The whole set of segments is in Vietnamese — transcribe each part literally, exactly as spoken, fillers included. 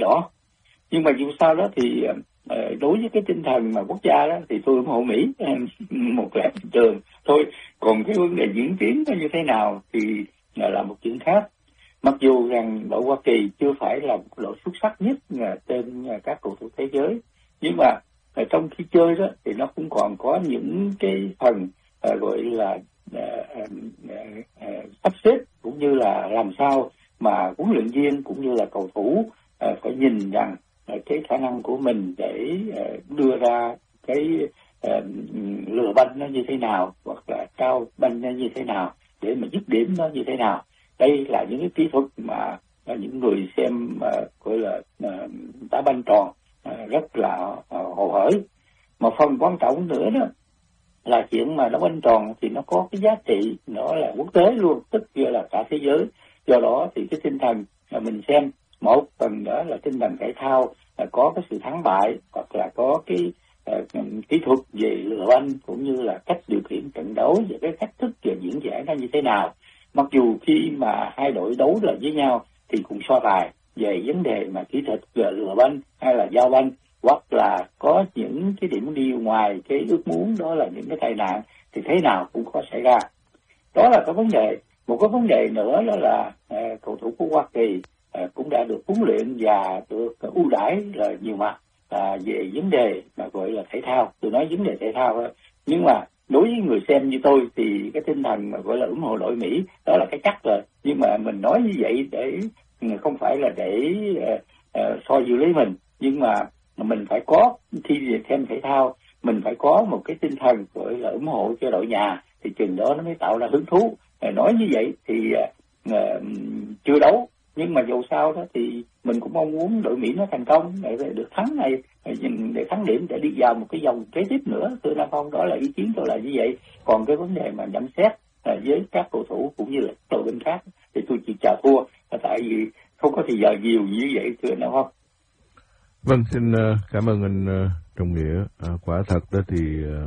đỏ. Nhưng mà dù sao đó thì đối với cái tinh thần mà quốc gia đó thì tôi ủng hộ Mỹ một lẽ trường thôi. Còn cái vấn đề diễn tiến nó như thế nào thì là một chuyện khác. Mặc dù rằng đội Hoa Kỳ chưa phải là một đội xuất sắc nhất trên các cầu thủ thế giới, nhưng mà trong khi chơi đó thì nó cũng còn có những cái phần uh, gọi là uh, uh, uh, sắp xếp cũng như là làm sao mà huấn luyện viên cũng như là cầu thủ uh, phải nhìn rằng uh, cái khả năng của mình để uh, đưa ra cái uh, lừa banh nó như thế nào, hoặc là cao banh nó như thế nào, để mà dứt điểm nó như thế nào. Đây là những cái kỹ thuật mà uh, những người xem uh, gọi là uh, đá banh tròn uh, rất là uh, hồ hởi. Một phần quan trọng nữa đó là chuyện mà đá banh tròn thì nó có cái giá trị, nó là quốc tế luôn, tức là cả thế giới. Do đó thì cái tinh thần là mình xem, một phần đó là tinh thần thể thao, là có cái sự thắng bại, hoặc là có cái uh, kỹ thuật về lừa banh, cũng như là cách điều khiển trận đấu và cái cách thức về diễn giải nó như thế nào. Mặc dù khi mà hai đội đấu là với nhau thì cũng so tài về vấn đề mà kỹ thuật về lừa banh hay là giao banh, hoặc là có những cái điểm đi ngoài cái ước muốn, đó là những cái tai nạn, thì thế nào cũng có xảy ra. Đó là cái vấn đề. Một cái vấn đề nữa đó là uh, cầu thủ của Hoa Kỳ uh, cũng đã được huấn luyện và được uh, ưu đãi là nhiều mặt uh, về vấn đề mà gọi là thể thao. Tôi nói vấn đề thể thao thôi. Nhưng mà đối với người xem như tôi thì cái tinh thần mà gọi là ủng hộ đội Mỹ đó là cái chắc rồi. Nhưng mà mình nói như vậy để không phải là để uh, uh, soi dự lấy mình, nhưng mà mình phải có, khi xem thể thao mình phải có một cái tinh thần gọi là ủng hộ cho đội nhà, thì chừng đó nó mới tạo ra hứng thú. Nói như vậy thì uh, chưa đấu, nhưng mà dù sao đó thì mình cũng mong muốn đội Mỹ nó thành công để được thắng này, để thắng điểm để đi vào một cái vòng kế tiếp nữa. Thưa Nam Phong, đó là ý kiến tôi là như vậy. Còn cái vấn đề mà nhận xét uh, với các cầu thủ cũng như là đội bên khác thì tôi chỉ chào thua, tại vì không có thì giờ nhiều như vậy, thưa Nam Phong. Vâng, xin uh, cảm ơn anh uh, Trọng Nghĩa. Uh, quả thật đó thì uh,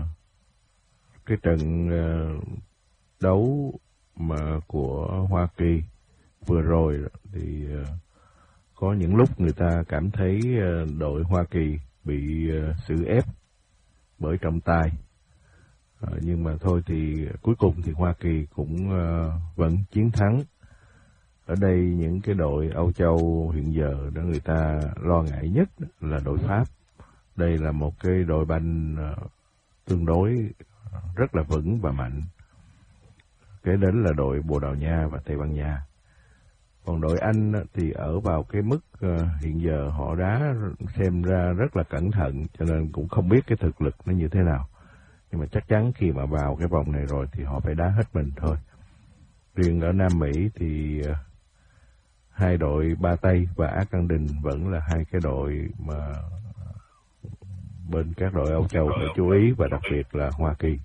cái trận uh, đấu mà của Hoa Kỳ vừa rồi thì uh, có những lúc người ta cảm thấy uh, đội Hoa Kỳ bị uh, xử ép bởi trọng tài. Uh, nhưng mà thôi thì cuối cùng thì Hoa Kỳ cũng uh, vẫn chiến thắng. Ở đây những cái đội Âu Châu hiện giờ đó người ta lo ngại nhất là đội Pháp. Đây là một cái đội banh uh, tương đối rất là vững và mạnh. Kế đến là đội Bồ Đào Nha và Tây Ban Nha. Còn đội Anh thì ở vào cái mức uh, hiện giờ họ đá xem ra rất là cẩn thận, cho nên cũng không biết cái thực lực nó như thế nào. Nhưng mà chắc chắn khi mà vào cái vòng này rồi thì họ phải đá hết mình thôi. Riêng ở Nam Mỹ thì uh, hai đội Ba Tây và Argentina vẫn là hai cái đội mà bên các đội Âu Châu phải chú ý, và đặc biệt là Hoa Kỳ.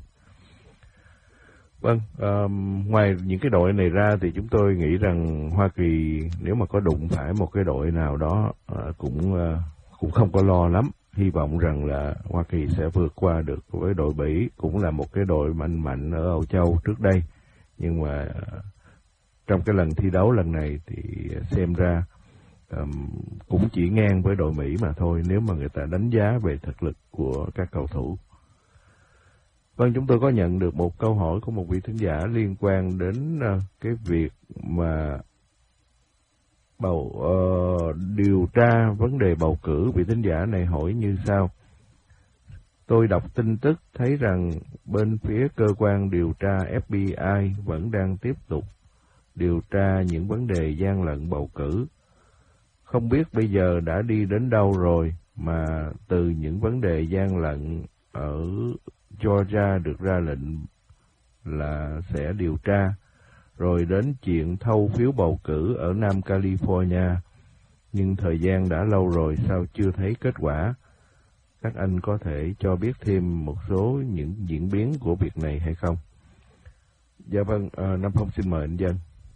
Vâng, um, ngoài những cái đội này ra thì chúng tôi nghĩ rằng Hoa Kỳ nếu mà có đụng phải một cái đội nào đó uh, cũng uh, cũng không có lo lắm. Hy vọng rằng là Hoa Kỳ sẽ vượt qua được với đội Bỉ, cũng là một cái đội mạnh mạnh ở Âu Châu trước đây. Nhưng mà uh, trong cái lần thi đấu lần này thì xem ra um, cũng chỉ ngang với đội Mỹ mà thôi, nếu mà người ta đánh giá về thực lực của các cầu thủ. Vâng, chúng tôi có nhận được một câu hỏi của một vị thính giả liên quan đến uh, cái việc mà bầu uh, điều tra vấn đề bầu cử. Vị thính giả này hỏi như sau: tôi đọc tin tức thấy rằng bên phía cơ quan điều tra F B I vẫn đang tiếp tục điều tra những vấn đề gian lận bầu cử. Không biết bây giờ đã đi đến đâu rồi mà từ những vấn đề gian lận ở Georgia được ra lệnh là sẽ điều tra, rồi đến chuyện thâu phiếu bầu cử ở Nam California, nhưng thời gian đã lâu rồi sao chưa thấy kết quả. Các anh có thể cho biết thêm một số những diễn biến của việc này hay không? Dạ vâng, à, Nam Phong xin mời anh Dân.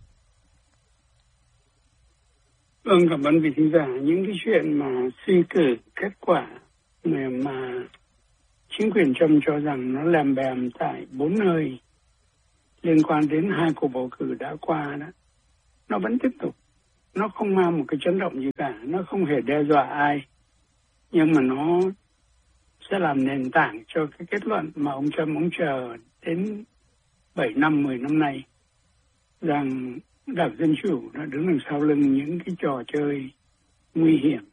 Vâng, cảm ơn vị thính giả. Những cái chuyện mà suy cử kết quả mà, mà chính quyền Trump cho rằng nó làm bèm tại bốn nơi liên quan đến hai cuộc bầu cử đã qua đó, nó vẫn tiếp tục. nó không mang một cái chấn động gì cả, nó không hề đe dọa ai, nhưng mà nó sẽ làm nền tảng cho cái kết luận mà ông Trump ông chờ đến bảy năm, mười năm nay, rằng Đảng Dân Chủ đã đứng đằng sau lưng những cái trò chơi nguy hiểm,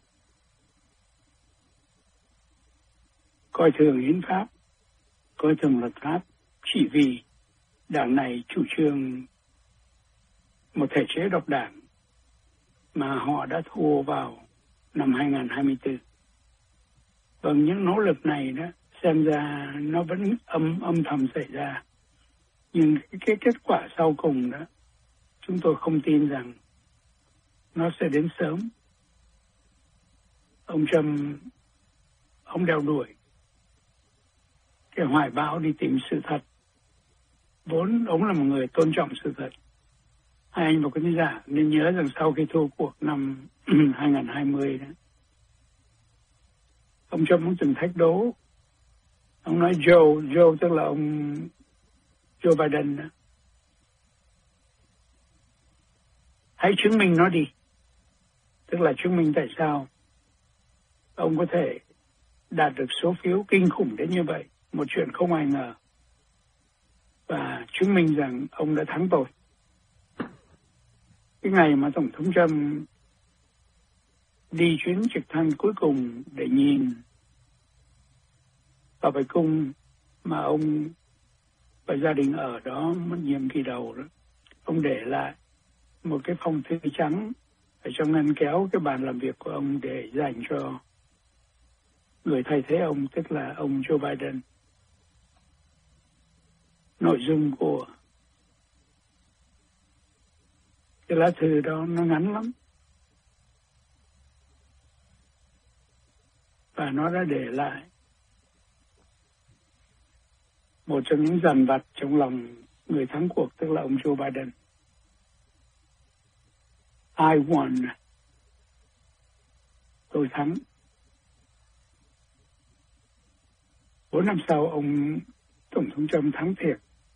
coi thường hiến pháp, coi thường luật pháp, chỉ vì đảng này chủ trương một thể chế độc đảng mà họ đã thua vào năm hai không hai tư. Vâng, những nỗ lực này đó xem ra nó vẫn âm âm thầm xảy ra, nhưng cái, cái kết quả sau cùng đó chúng tôi không tin rằng nó sẽ đến sớm. Ông Trump ông đeo đuổi cái hoài bão đi tìm sự thật, vốn ông là một người tôn trọng sự thật. Hai anh và quý giả nên nhớ rằng sau khi thua cuộc năm hai không hai không đó, ông Trump cũng từng thách đố. Ông nói Joe, Joe tức là ông Joe Biden đó, hãy chứng minh nó đi. Tức là chứng minh tại sao ông có thể đạt được số phiếu kinh khủng đến như vậy, một chuyện không ai ngờ, và chứng minh rằng ông đã thắng tôi. Cái ngày mà Tổng thống Trump đi chuyến trực thăng cuối cùng để nhìn vào Bạch Cung mà ông và gia đình ở đó mất nhiệm kỳ đầu đó, ông để lại một cái phong thư trắng ở trong ngăn kéo cái bàn làm việc của ông để dành cho người thay thế ông, tức là ông Joe Biden. Nội dung của cái lá thư đó nó ngắn lắm, và nó đã để lại một trong những dằn vặt trong lòng người thắng cuộc, tức là ông Joe Biden. I won. Tôi thắng. Bốn năm sau, ông Tổng thống Trump thắng thiệt.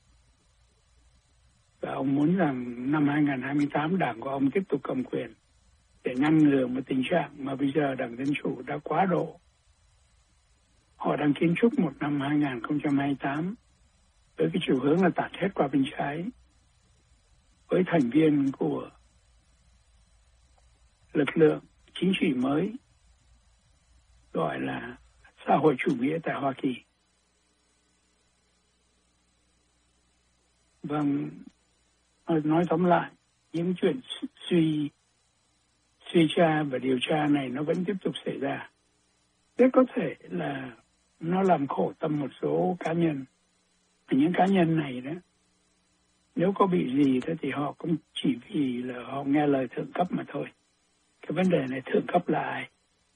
Và ông muốn rằng năm hai không hai tám đảng của ông tiếp tục cầm quyền để ngăn ngừa một tình trạng mà bây giờ Đảng Dân Chủ đã quá độ. Họ đang kiến trúc một năm hai không hai tám với cái chiều hướng là tạt hết qua bên trái, với thành viên của lực lượng chính trị mới gọi là xã hội chủ nghĩa tại Hoa Kỳ. Vâng, nói tóm lại, những chuyện suy suy tra và điều tra này nó vẫn tiếp tục xảy ra. Rất có thể là nó làm khổ tâm một số cá nhân. Và những cá nhân này đó, nếu có bị gì đó thì họ cũng chỉ vì là họ nghe lời thượng cấp mà thôi. Cái vấn đề này thượng cấp là ai?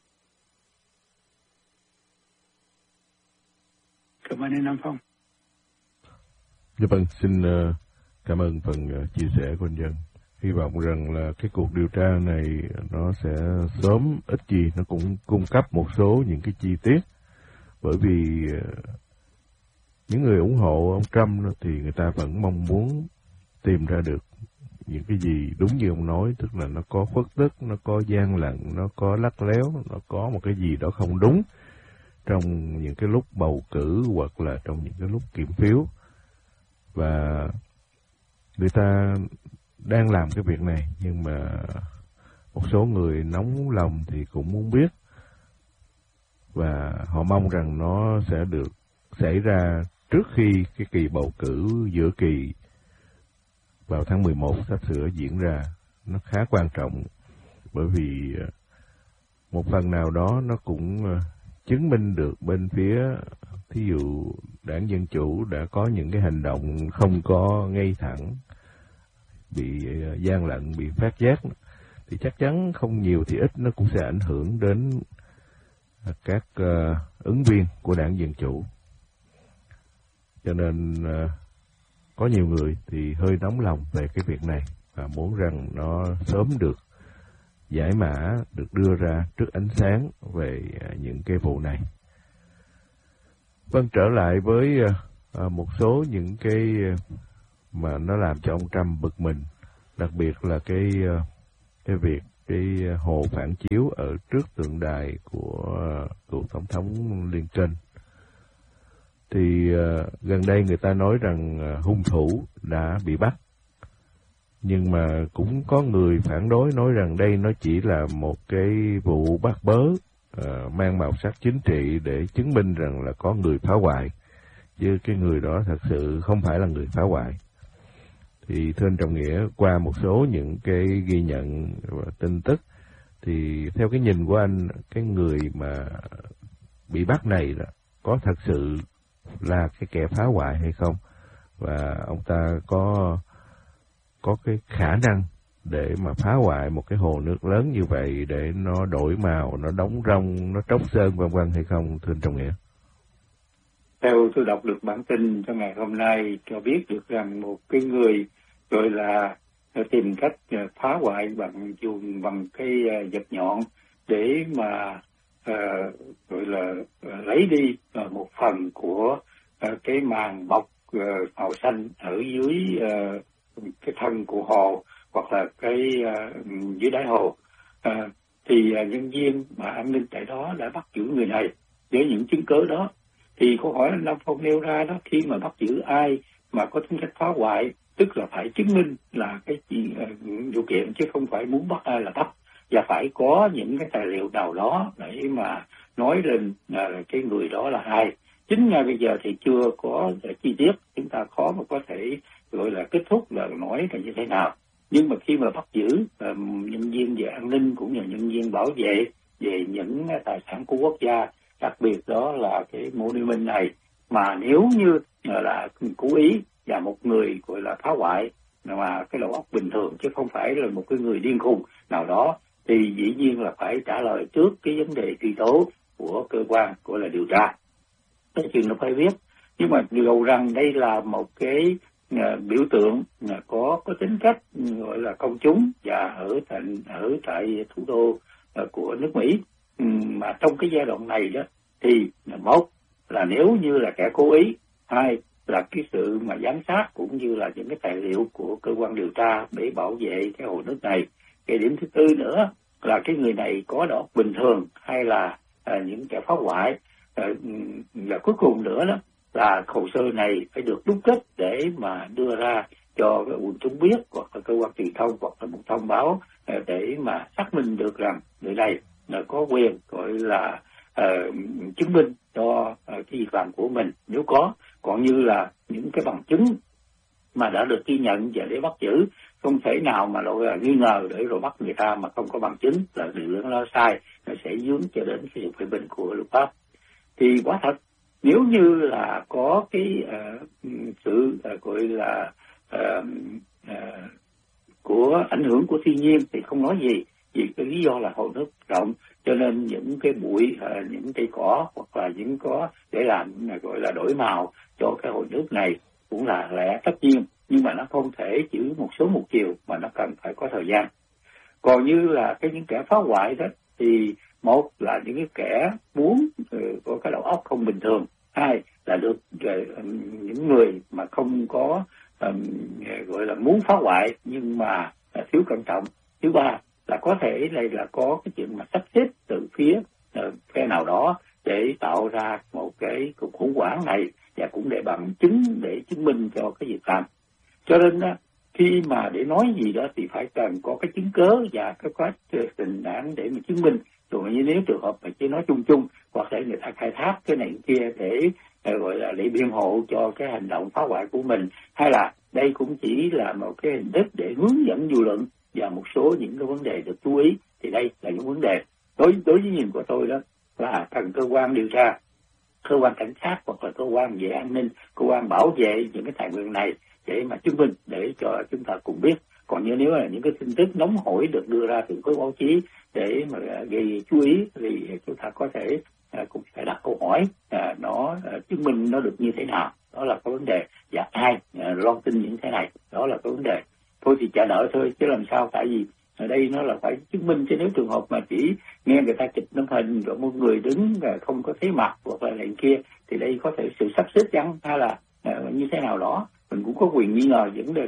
Cảm ơn anh Nam Phong. Dạ vâng, xin uh, cảm ơn phần uh, chia sẻ của anh Dân. Hy vọng rằng là cái cuộc điều tra này nó sẽ sớm, ít gì nó cũng cung cấp một số những cái chi tiết. Bởi vì uh, những người ủng hộ ông Trump đó, thì người ta vẫn mong muốn tìm ra được những cái gì đúng như ông nói, tức là nó có khuất tức, nó có gian lận, nó có lắt léo, nó có một cái gì đó không đúng trong những cái lúc bầu cử hoặc là trong những cái lúc kiểm phiếu. Và người ta đang làm cái việc này, nhưng mà một số người nóng lòng thì cũng muốn biết, và họ mong rằng nó sẽ được xảy ra trước khi cái kỳ bầu cử giữa kỳ vào tháng mười một sắp sửa diễn ra. Nó khá quan trọng, bởi vì một phần nào đó nó cũng chứng minh được bên phía, thí dụ Đảng Dân Chủ đã có những cái hành động không có ngay thẳng, bị gian lận, bị phát giác, thì chắc chắn không nhiều thì ít nó cũng sẽ ảnh hưởng đến các uh, ứng viên của Đảng Dân Chủ. Cho nên uh, có nhiều người thì hơi nóng lòng về cái việc này và muốn rằng nó sớm được giải mã, được đưa ra trước ánh sáng về uh, những cái vụ này. Vâng, trở lại với uh, một số những cái uh, mà nó làm cho ông Trump bực mình, đặc biệt là cái uh, cái việc cái hồ phản chiếu ở trước tượng đài của cựu tổng thống Liên Trân. Thì uh, gần đây người ta nói rằng uh, hung thủ đã bị bắt, nhưng mà cũng có người phản đối nói rằng đây nó chỉ là một cái vụ bắt bớ uh, mang màu sắc chính trị để chứng minh rằng là có người phá hoại, chứ cái người đó thật sự không phải là người phá hoại. Thì thưa anh Trọng Nghĩa, qua một số những cái ghi nhận và tin tức, thì theo cái nhìn của anh, cái người mà bị bắt này đó, có thật sự là cái kẻ phá hoại hay không? Và ông ta có có cái khả năng để mà phá hoại một cái hồ nước lớn như vậy để nó đổi màu, nó đóng rông, nó tróc sơn vân vân hay không, thưa anh Trọng Nghĩa? Theo tôi đọc được bản tin cho ngày hôm nay cho biết được rằng một cái người gọi là tìm cách phá hoại bằng dùng bằng cái vật nhọn để mà uh, gọi là uh, lấy đi uh, một phần của uh, cái màng bọc uh, màu xanh ở dưới uh, cái thân của hồ hoặc là cái uh, dưới đáy hồ. Uh, thì uh, nhân viên mà an ninh tại đó đã bắt giữ người này với những chứng cứ đó. Thì câu hỏi anh Lâm Phong nêu ra đó, khi mà bắt giữ ai mà có tính cách phá hoại, tức là phải chứng minh là cái điều kiện, chứ không phải muốn bắt ai là bắt, và phải có những cái tài liệu nào đó để mà nói lên là cái người đó là ai. Chính ngay bây giờ thì chưa có chi tiết, chúng ta khó mà có thể gọi là kết thúc là nói là như thế nào. Nhưng mà khi mà bắt giữ nhân viên về an ninh cũng như nhân viên bảo vệ về những tài sản của quốc gia, đặc biệt đó là cái monument này, mà nếu như là cố ý và một người gọi là phá hoại mà cái đầu óc bình thường chứ không phải là một cái người điên khùng nào đó, thì dĩ nhiên là phải trả lời trước cái vấn đề truy tố của cơ quan gọi là điều tra. Cái chuyện nó phải biết, nhưng mà điều rằng đây là một cái uh, biểu tượng uh, có có tính cách uh, gọi là công chúng và ở tại ở tại thủ đô uh, của nước Mỹ. Um, mà trong cái giai đoạn này đó thì uh, một là nếu như là kẻ cố ý, hai là cái sự mà giám sát cũng như là những cái tài liệu của cơ quan điều tra để bảo vệ cái hồ nước này. Cái điểm thứ tư nữa là cái người này có đầu óc bình thường hay là à, những kẻ phá hoại. À, và cuối cùng nữa đó là hồ sơ này phải được đúc kết để mà đưa ra cho cái quần chúng biết, hoặc là cơ quan truyền thông hoặc là một thông báo à, để mà xác minh được rằng người này là có quyền gọi là uh, chứng minh cho uh, cái việc làm của mình nếu có. Còn như là những cái bằng chứng mà đã được ghi nhận và để bắt giữ, không thể nào mà loại là nghi ngờ để rồi bắt người ta mà không có bằng chứng là điều đó nó sai, nó sẽ dướng cho đến cái sự phê bình của luật pháp. Thì quả thật nếu như là có cái uh, sự uh, gọi là uh, uh, của ảnh hưởng của thiên nhiên thì không nói gì, vì cái lý do là hồ nước rộng cho nên những cái bụi, uh, những cây cỏ hoặc là những có để làm uh, gọi là đổi màu cho cái hồ nước này cũng là lẽ tất nhiên, nhưng mà nó không thể chỉ một số một chiều mà nó cần phải có thời gian. Còn như là cái những kẻ phá hoại đó thì một là những cái kẻ muốn uh, có cái đầu óc không bình thường, hai là được uh, những người mà không có um, gọi là muốn phá hoại nhưng mà uh, thiếu cẩn trọng, thứ ba là có thể đây là có cái chuyện mà sắp xếp từ phía uh, phe nào đó để tạo ra một cái cuộc khủng hoảng này, và cũng để bằng chứng để chứng minh cho cái việc làm. Cho nên đó, khi mà để nói gì đó thì phải cần có cái chứng cớ và cái quá trình đáng để mà chứng minh. Rồi như nếu trường hợp mà chỉ nói chung chung hoặc là người ta khai thác cái này kia để gọi là để biện hộ cho cái hành động phá hoại của mình, hay là đây cũng chỉ là một cái hình thức để hướng dẫn dư luận và một số những cái vấn đề được chú ý, thì đây là những vấn đề đối đối với nhìn của tôi đó là cần cơ quan điều tra, cơ quan cảnh sát hoặc là cơ quan về an ninh, cơ quan bảo vệ những cái tài nguyên này để mà chứng minh để cho chúng ta cùng biết. Còn như nếu là những cái tin tức nóng hổi được đưa ra từ khối báo chí để mà gây chú ý thì chúng ta có thể à, cũng phải đặt câu hỏi à, nó à, chứng minh nó được như thế nào, đó là cái vấn đề, và ai à, loan tin những thế này, đó là cái vấn đề. Thôi thì chờ đợi thôi chứ làm sao, tại vì ở đây nó là phải chứng minh, chứ nếu trường hợp mà chỉ nghe người ta chụp tấm hình rồi một người đứng không có thấy mặt hoặc là lệnh kia thì đây có thể sự sắp xếp chăng hay là à, như thế nào đó, mình cũng có quyền nghi ngờ vấn đề này.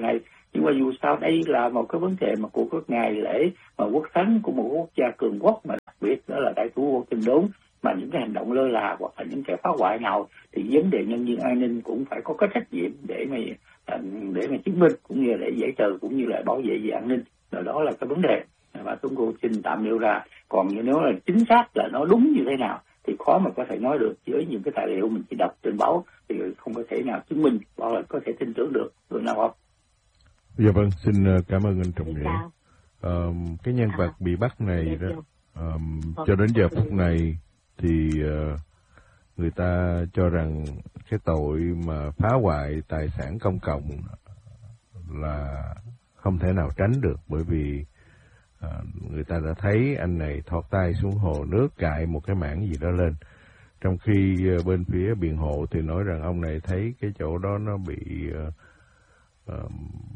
Nhưng mà dù sao đây là một cái vấn đề mà của các ngày lễ mà quốc khánh của một quốc gia cường quốc, mà đặc biệt đó là đại thủ Kinh Đốn, mà những cái hành động lơ là hoặc là những cái phá hoại nào thì vấn đề nhân viên an ninh cũng phải có cái trách nhiệm để mà để mà chứng minh cũng như để giải trừ cũng như là bảo vệ về an ninh. Rồi đó là cái vấn đề mà chúng tôi xin tạm nêu ra. Còn nếu là chính xác là nó đúng như thế nào thì khó mà có thể nói được, với những cái tài liệu mình chỉ đọc trên báo thì không có thể nào chứng minh hoặc là có thể tin tưởng được được nào không? Dạ vâng, xin cảm ơn anh Trọng Nghĩa. Uh, cái nhân vật bị bắt này đó, um, cho đến giờ phút này thì uh, người ta cho rằng cái tội mà phá hoại tài sản công cộng là không thể nào tránh được, bởi vì uh, người ta đã thấy anh này thọt tay xuống hồ nước cạy một cái mảng gì đó lên, trong khi uh, bên phía biện hộ thì nói rằng ông này thấy cái chỗ đó nó bị uh, uh,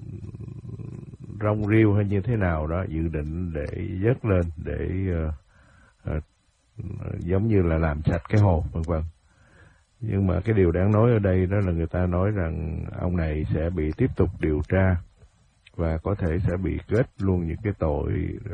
rong riêu hay như thế nào đó, dự định để vớt lên để uh, uh, giống như là làm sạch cái hồ vân vân. Nhưng mà cái điều đáng nói ở đây đó là người ta nói rằng ông này sẽ bị tiếp tục điều tra và có thể sẽ bị kết luôn những cái tội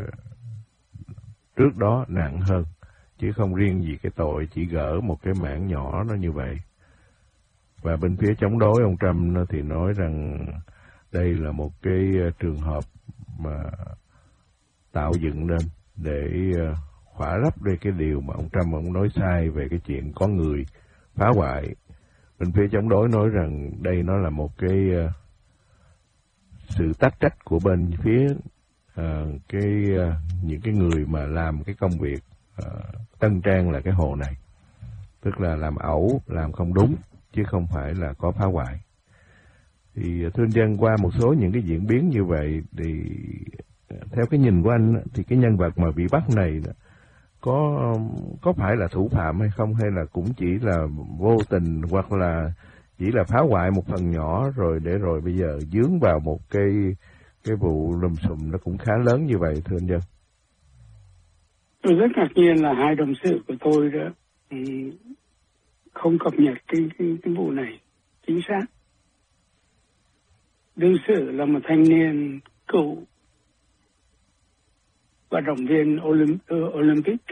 trước đó nặng hơn, chứ không riêng gì cái tội chỉ gỡ một cái mảng nhỏ nó như vậy. Và bên phía chống đối ông Trump nó thì nói rằng đây là một cái trường hợp mà tạo dựng nên để khỏa lấp đi cái điều mà ông Trump ông nói sai về cái chuyện có người phá hoại. Bên phía chống đối nói rằng đây nó là một cái uh, sự tác trách của bên phía uh, cái uh, những cái người mà làm cái công việc uh, tân trang là cái hồ này, tức là làm ẩu, làm không đúng chứ không phải là có phá hoại. Thì thưa anh Dân, qua một số những cái diễn biến như vậy thì theo cái nhìn của anh thì cái nhân vật mà bị bắt này có có phải là thủ phạm hay không, hay là cũng chỉ là vô tình hoặc là chỉ là phá hoại một phần nhỏ rồi để rồi bây giờ dướng vào một cái cái vụ lùm xùm nó cũng khá lớn như vậy thưa anh Dân? Tôi rất ngạc nhiên là hai đồng sự của tôi đó không cập nhật cái cái, cái vụ này chính xác. Đương sự là một thanh niên cựu vận động viên Olymp- Olympic.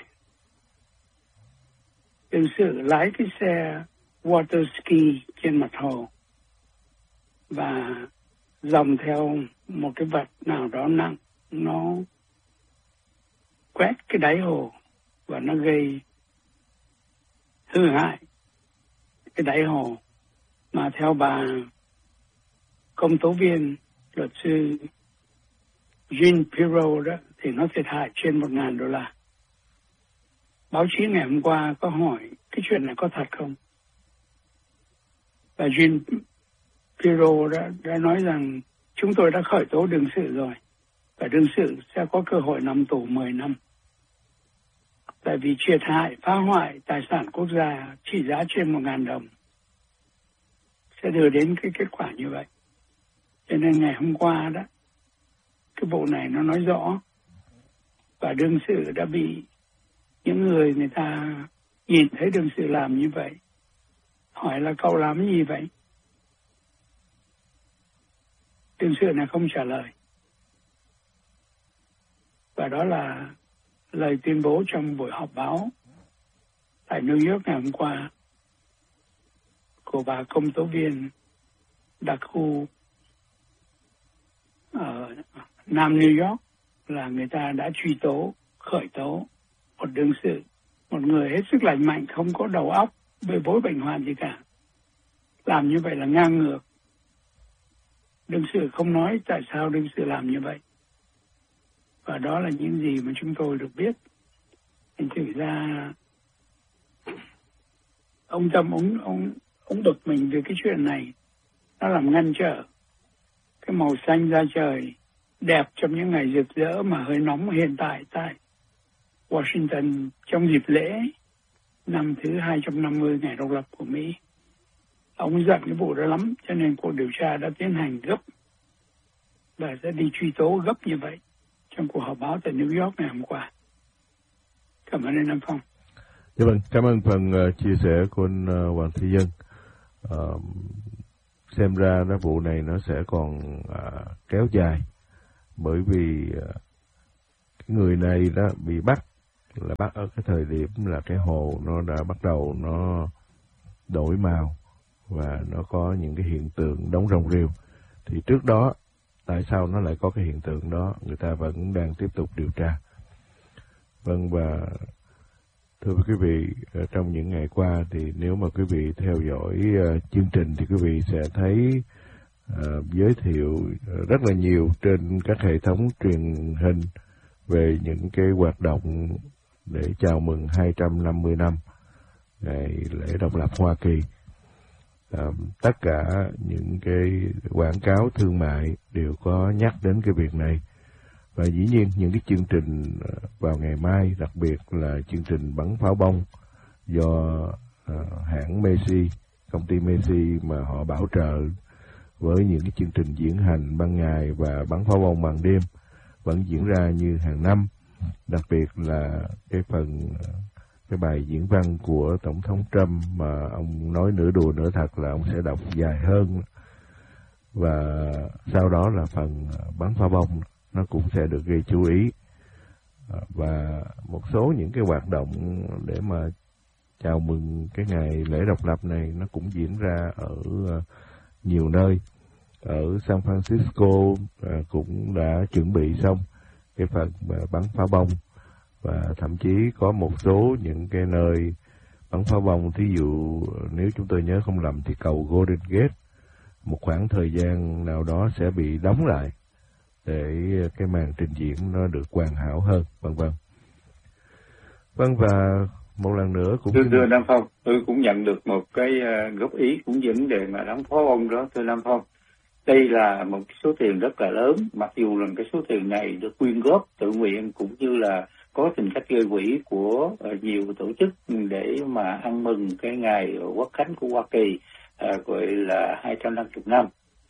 Đương sự lái cái xe water ski trên mặt hồ và dòng theo một cái vật nào đó nặng, nó quét cái đáy hồ và nó gây hư hại cái đáy hồ, mà theo bà công tố viên luật sư Jean Pirro đó thì nó thiệt hại trên một ngàn đô la. Báo chí ngày hôm qua có hỏi cái chuyện này có thật không? Và Jean Pirro đã, đã nói rằng chúng tôi đã khởi tố đương sự rồi và đương sự sẽ có cơ hội nằm tù mười năm. Tại vì thiệt hại, phá hoại tài sản quốc gia trị giá trên một ngàn đồng sẽ đưa đến cái kết quả như vậy. Cho nên ngày hôm qua đó, cái vụ này nó nói rõ và đương sự đã bị những người người ta nhìn thấy đương sự làm như vậy hỏi là cậu làm gì vậy? Đương sự này không trả lời. Và đó là lời tuyên bố trong buổi họp báo tại New York ngày hôm qua của bà công tố viên đặc khu ở Nam New York, là người ta đã truy tố, khởi tố một đương sự, một người hết sức lành mạnh, không có đầu óc, bê bối bệnh hoạn gì cả. Làm như vậy là ngang ngược. Đương sự không nói tại sao đương sự làm như vậy. Và đó là những gì mà chúng tôi được biết. Thành thử ra ông Tâm, ông, ông, ông bực mình về cái chuyện này. Nó làm ngăn trở cái màu xanh da trời đẹp trong những ngày rực rỡ mà hơi nóng hiện tại tại Washington trong dịp lễ năm thứ hai trăm năm mươi ngày độc lập của Mỹ. Ông giận cái vụ đó lắm, cho nên cuộc điều tra đã tiến hành gấp và sẽ đi truy tố gấp như vậy trong cuộc họp báo tại New York ngày hôm qua. Cảm ơn anh Nam Phong. Dạ vâng, cảm ơn phần uh, chia sẻ của anh uh, Hoàng Thị Dân. Uh, xem ra nó vụ này nó sẽ còn à, kéo dài, bởi vì à, cái người này đó bị bắt là bắt ở cái thời điểm là cái hồ nó đã bắt đầu nó đổi màu và nó có những cái hiện tượng đóng rồng rêu. Thì trước đó tại sao nó lại có cái hiện tượng đó, người ta vẫn đang tiếp tục điều tra. Vâng, và thưa quý vị, trong những ngày qua thì nếu mà quý vị theo dõi uh, chương trình thì quý vị sẽ thấy uh, giới thiệu uh, rất là nhiều trên các hệ thống truyền hình về những cái hoạt động để chào mừng hai trăm năm mươi năm ngày lễ độc lập Hoa Kỳ. Uh, tất cả những cái quảng cáo thương mại đều có nhắc đến cái việc này. Và dĩ nhiên những cái chương trình vào ngày mai, đặc biệt là chương trình bắn pháo bông do uh, hãng Macy, công ty Macy mà họ bảo trợ với những cái chương trình diễn hành ban ngày và bắn pháo bông ban đêm vẫn diễn ra như hàng năm. Đặc biệt là cái phần cái bài diễn văn của Tổng thống Trump mà ông nói nửa đùa nửa thật là ông sẽ đọc dài hơn. Và sau đó là phần bắn pháo bông nó cũng sẽ được gây chú ý. Và một số những cái hoạt động để mà chào mừng cái ngày lễ độc lập này nó cũng diễn ra ở nhiều nơi. Ở San Francisco cũng đã chuẩn bị xong cái phần bắn pháo bông, và thậm chí có một số những cái nơi bắn pháo bông, thí dụ nếu chúng tôi nhớ không lầm thì cầu Golden Gate một khoảng thời gian nào đó sẽ bị đóng lại để cái màn trình diễn nó được hoàn hảo hơn, vân vân. Vâng, và một lần nữa cũng thưa, thưa Nam Phong, tôi cũng nhận được một cái góp ý cũng vấn đề mà đóng pháo bông đó, thưa Nam Phong. Đây là một số tiền rất là lớn, mặc dù là cái số tiền này được quyên góp tự nguyện cũng như là có tình cách gây quỹ của nhiều tổ chức để mà ăn mừng cái ngày Quốc khánh của Hoa Kỳ, à, gọi là hai trăm năm mươi năm.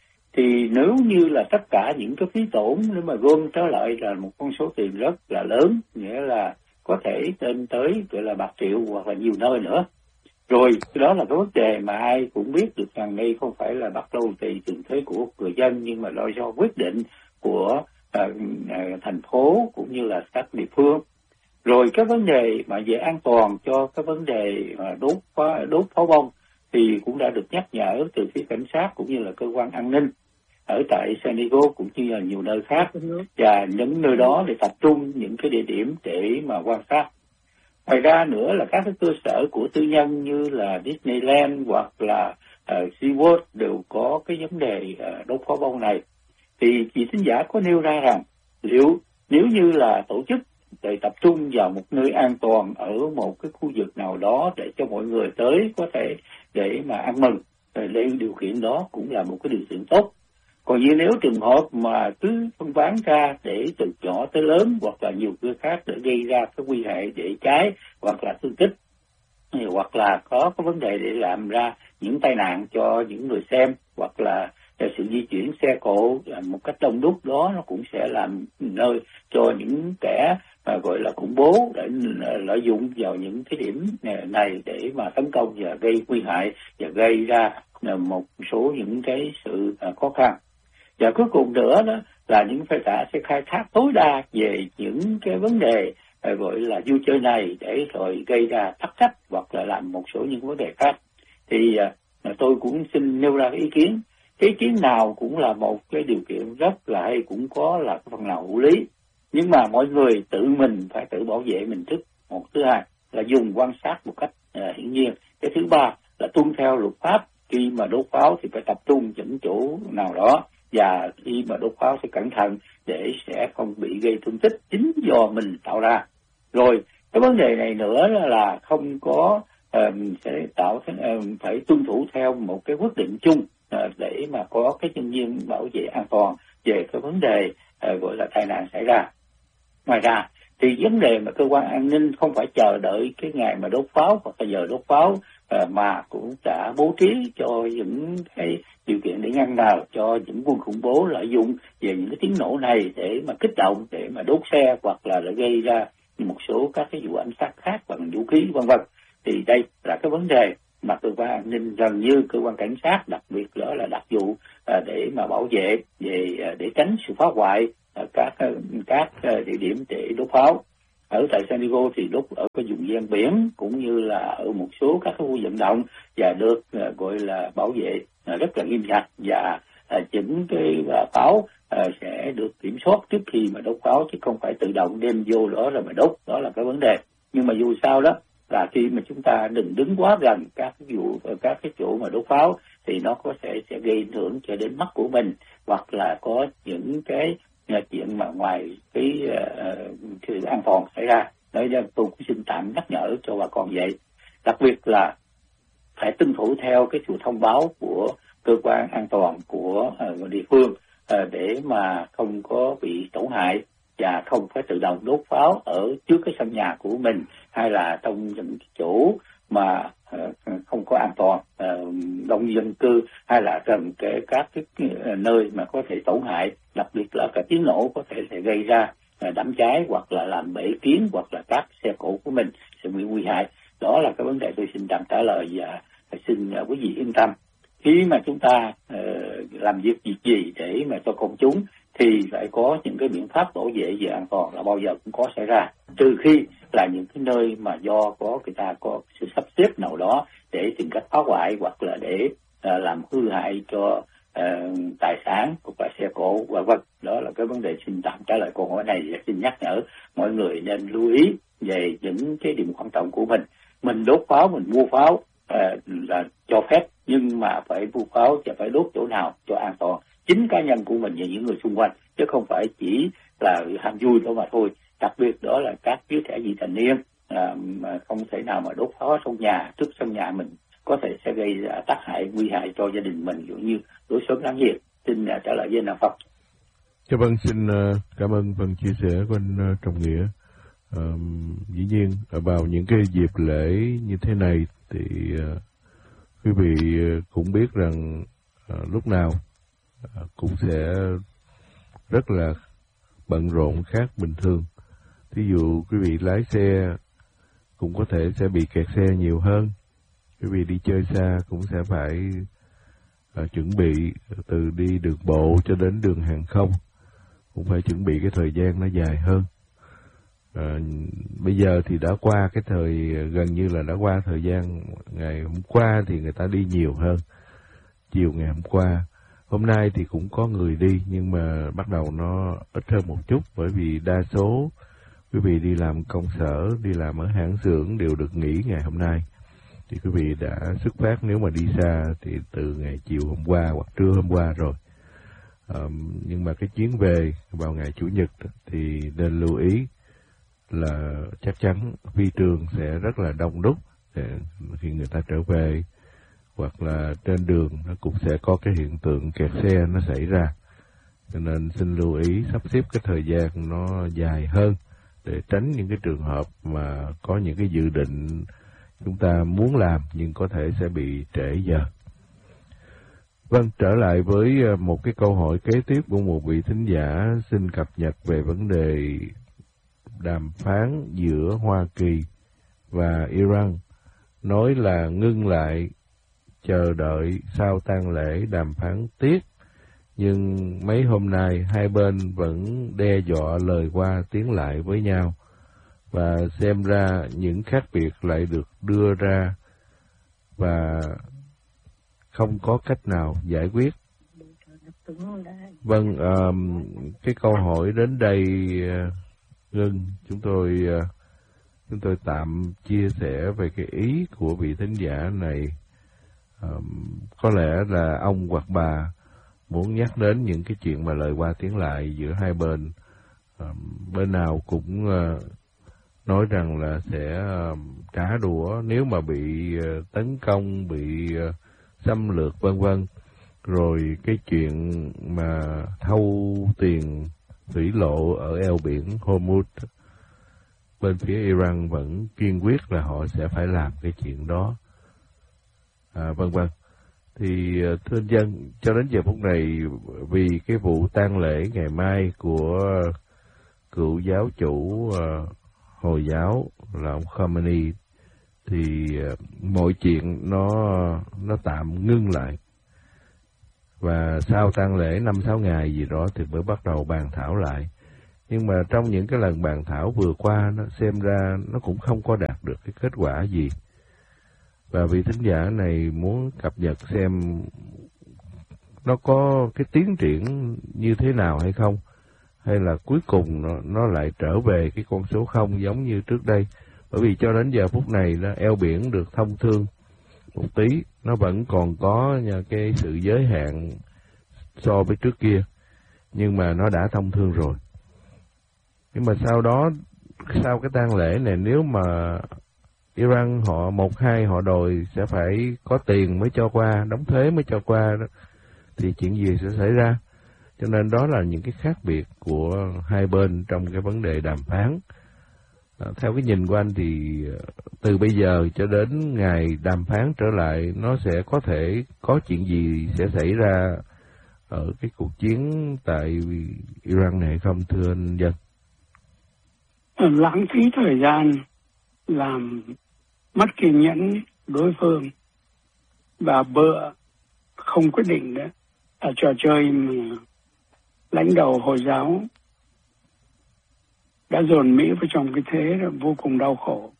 Thì nếu như là tất cả những cái phí tổn nếu mà gom trở lại là một con số tiền rất là lớn, nghĩa là có thể lên tới gọi là bạc triệu hoặc là nhiều nơi nữa. Rồi cái đó là cái vấn đề mà ai cũng biết được rằng đây không phải là bắt đầu từ tiền thuế của người dân, nhưng mà do do quyết định của uh, uh, thành phố cũng như là các địa phương. Rồi cái vấn đề mà về an toàn cho cái vấn đề uh, đốt phá, đốt pháo bông thì cũng đã được nhắc nhở từ phía cảnh sát cũng như là cơ quan an ninh ở tại San Diego cũng như là nhiều nơi khác, và những nơi đó để tập trung những cái địa điểm để mà quan sát. Ngoài ra nữa là các cái cơ sở của tư nhân như là Disneyland hoặc là uh, SeaWorld đều có cái vấn đề uh, đốt pháo bông này. Thì chị thính giả có nêu ra rằng liệu nếu như là tổ chức để tập trung vào một nơi an toàn ở một cái khu vực nào đó để cho mọi người tới có thể để mà ăn mừng, lên điều kiện đó cũng là một cái điều kiện tốt. Còn như nếu trường hợp mà cứ phân bán ra để từ nhỏ tới lớn hoặc là nhiều người khác để gây ra cái nguy hại để cháy hoặc là thương tích, hoặc là có cái vấn đề để làm ra những tai nạn cho những người xem, hoặc là sự di chuyển xe cộ một cách đông đúc, đó nó cũng sẽ làm nơi cho những kẻ mà gọi là khủng bố để lợi dụng vào những cái điểm này để mà tấn công và gây nguy hại và gây ra một số những cái sự khó khăn. Và cuối cùng nữa đó là những phái tạ sẽ khai thác tối đa về những cái vấn đề gọi là vui chơi này để rồi gây ra thất trách hoặc là làm một số những vấn đề khác. Thì tôi cũng xin nêu ra cái ý kiến. Cái ý kiến nào cũng là một cái điều kiện rất là hay, cũng có là cái phần nào hữu lý. Nhưng mà mọi người tự mình phải tự bảo vệ mình trước. Một thứ hai là dùng quan sát một cách uh, hiển nhiên. Cái thứ ba là tuân theo luật pháp. Khi mà đốt pháo thì phải tập trung những chỗ nào đó, và khi mà đốt pháo phải cẩn thận để sẽ không bị gây thương tích chính do mình tạo ra. Rồi cái vấn đề này nữa là không có uh, sẽ tạo uh, phải tuân thủ theo một cái quyết định chung uh, để mà có cái nhân viên bảo vệ an toàn về cái vấn đề uh, gọi là tai nạn xảy ra. Ngoài ra thì vấn đề mà cơ quan an ninh không phải chờ đợi cái ngày mà đốt pháo hoặc là giờ đốt pháo, uh, mà cũng đã bố trí cho những cái điều kiện để ngăn nào cho những quân khủng bố lợi dụng về những cái tiếng nổ này để mà kích động, để mà đốt xe hoặc là để gây ra một số các cái vụ ám sát khác bằng vũ khí vân vân. Thì đây là cái vấn đề mà cơ quan an ninh gần như cơ quan cảnh sát đặc biệt đó là đặc vụ à, để mà bảo vệ về à, để tránh sự phá hoại à, các các à, địa điểm để đốt pháo. Ở tại San Diego thì đốt ở cái vùng ven biển cũng như là ở một số các khu vận động và được à, gọi là bảo vệ à, rất là nghiêm ngặt, và à, những cái à, pháo à, sẽ được kiểm soát trước khi mà đốt pháo, chứ không phải tự động đem vô đó rồi mà đốt. Đó là cái vấn đề. Nhưng mà dù sao đó là khi mà chúng ta đừng đứng quá gần các cái vụ các cái chỗ mà đốt pháo thì nó có thể sẽ gây ảnh hưởng cho đến mắt của mình, hoặc là có những cái chuyện mà ngoài cái sự uh, an toàn xảy ra. Đấy, tôi cũng xin tạm nhắc nhở cho bà con vậy. Đặc biệt là phải tuân thủ theo cái sự thông báo của cơ quan an toàn của uh, địa phương uh, để mà không có bị tổn hại, và không phải tự động đốt pháo ở trước cái sân nhà của mình hay là trong những chỗ mà uh, không có an toàn, uh, đông dân cư hay là gần cái các cái nơi mà có thể tổn hại, đặc biệt là cả tiếng nổ có thể sẽ gây ra uh, đám cháy hoặc là làm bể kiến hoặc là các xe cộ của mình sẽ bị nguy hại. Đó là cái vấn đề tôi xin tạm trả lời, và xin uh, quý vị yên tâm. Khi mà chúng ta uh, làm việc gì gì để mà cho công chúng thì phải có những cái biện pháp bảo vệ về an toàn là bao giờ cũng có xảy ra, trừ khi là những cái nơi mà do có người ta có sự sắp xếp nào đó để tìm cách phá hoại hoặc là để uh, làm hư hại cho uh, tài sản hoặc là xe cộ và vân. Đó là cái vấn đề xin tạm trả lời câu hỏi này, và xin nhắc nhở mọi người nên lưu ý về những cái điểm quan trọng của mình. Mình đốt pháo, mình mua pháo uh, là cho phép, nhưng mà phải mua pháo và phải đốt chỗ nào cho an toàn chính cá nhân của mình và những người xung quanh, chứ không phải chỉ là ham vui đó mà thôi. Đặc biệt đó là các đứa trẻ vị thành niên à, mà không thể nào mà đốt pháo trong nhà, trước sân nhà mình, có thể sẽ gây ra tác hại nguy hại cho gia đình mình, ví dụ như đốt sớm đáng nhiệt. Xin uh, trả lời với anh Phật. Dạ vâng, xin uh, cảm ơn phần chia sẻ của anh uh, Trọng Nghĩa. Uh, dĩ nhiên vào những cái dịp lễ như thế này thì uh, quý vị uh, cũng biết rằng uh, lúc nào uh, cũng sẽ rất là bận rộn khác bình thường. Ví dụ quý vị lái xe cũng có thể sẽ bị kẹt xe nhiều hơn. Quý vị đi chơi xa cũng sẽ phải uh, chuẩn bị từ đi đường bộ cho đến đường hàng không, cũng phải chuẩn bị cái thời gian nó dài hơn. À, bây giờ thì đã qua cái thời, gần như là đã qua thời gian ngày hôm qua thì người ta đi nhiều hơn, chiều ngày hôm qua. Hôm nay thì cũng có người đi, nhưng mà bắt đầu nó ít hơn một chút, bởi vì đa số quý vị đi làm công sở, đi làm ở hãng xưởng đều được nghỉ ngày hôm nay. Thì quý vị đã xuất phát, nếu mà đi xa thì từ ngày chiều hôm qua hoặc trưa hôm qua rồi. À, nhưng mà cái chuyến về vào ngày Chủ nhật thì nên lưu ý là chắc chắn phi trường sẽ rất là đông đúc khi người ta trở về, hoặc là trên đường nó cũng sẽ có cái hiện tượng kẹt xe nó xảy ra. Cho nên xin lưu ý sắp xếp cái thời gian nó dài hơn để tránh những cái trường hợp mà có những cái dự định chúng ta muốn làm nhưng có thể sẽ bị trễ giờ. Vâng, trở lại với một cái câu hỏi kế tiếp của một vị thính giả xin cập nhật về vấn đề đàm phán giữa Hoa Kỳ và Iran, nói là ngưng lại, chờ đợi sau tang lễ đàm phán tiếp, nhưng mấy hôm nay hai bên vẫn đe dọa lời qua tiếng lại với nhau, và xem ra những khác biệt lại được đưa ra và không có cách nào giải quyết. Vâng, um, cái câu hỏi đến đây uh, Ngân, chúng tôi uh, chúng tôi tạm chia sẻ về cái ý của vị thính giả này. Um, có lẽ là ông hoặc bà muốn nhắc đến những cái chuyện mà lời qua tiếng lại giữa hai bên. Um, bên nào cũng uh, nói rằng là sẽ uh, trả đũa nếu mà bị uh, tấn công, bị uh, xâm lược vân vân. Rồi cái chuyện mà thâu tiền thủy lộ ở eo biển Hormuz, bên phía Iran vẫn kiên quyết là họ sẽ phải làm cái chuyện đó, à, vân vân. Thì thưa anh dân, cho đến giờ phút này, vì cái vụ tang lễ ngày mai của cựu giáo chủ uh, Hồi giáo là ông Khamenei, thì mọi chuyện nó nó tạm ngưng lại. Và sau tang lễ năm sáu ngày gì đó thì mới bắt đầu bàn thảo lại. Nhưng mà trong những cái lần bàn thảo vừa qua, nó xem ra nó cũng không có đạt được cái kết quả gì. Và vị thính giả này muốn cập nhật xem nó có cái tiến triển như thế nào hay không, hay là cuối cùng nó, nó lại trở về cái con số không giống như trước đây. Bởi vì cho đến giờ phút này nó eo biển được thông thương một tí, nó vẫn còn có cái sự giới hạn so với trước kia, nhưng mà nó đã thông thương rồi. Nhưng mà sau đó, sau cái tang lễ này, nếu mà Iran họ một hai họ đòi sẽ phải có tiền mới cho qua, đóng thuế mới cho qua đó, thì chuyện gì sẽ xảy ra? Cho nên đó là những cái khác biệt của hai bên trong cái vấn đề đàm phán. À, theo cái nhìn của anh thì từ bây giờ cho đến ngày đàm phán trở lại, nó sẽ có thể có chuyện gì sẽ xảy ra ở cái cuộc chiến tại Iran này không, thưa anh Dân? Lãng phí thời gian, làm mất kiên nhẫn đối phương và bợ không quyết định đó là trò chơi mà lãnh đạo Hồi giáo đã dồn Mỹ vào trong cái thế vô cùng đau khổ.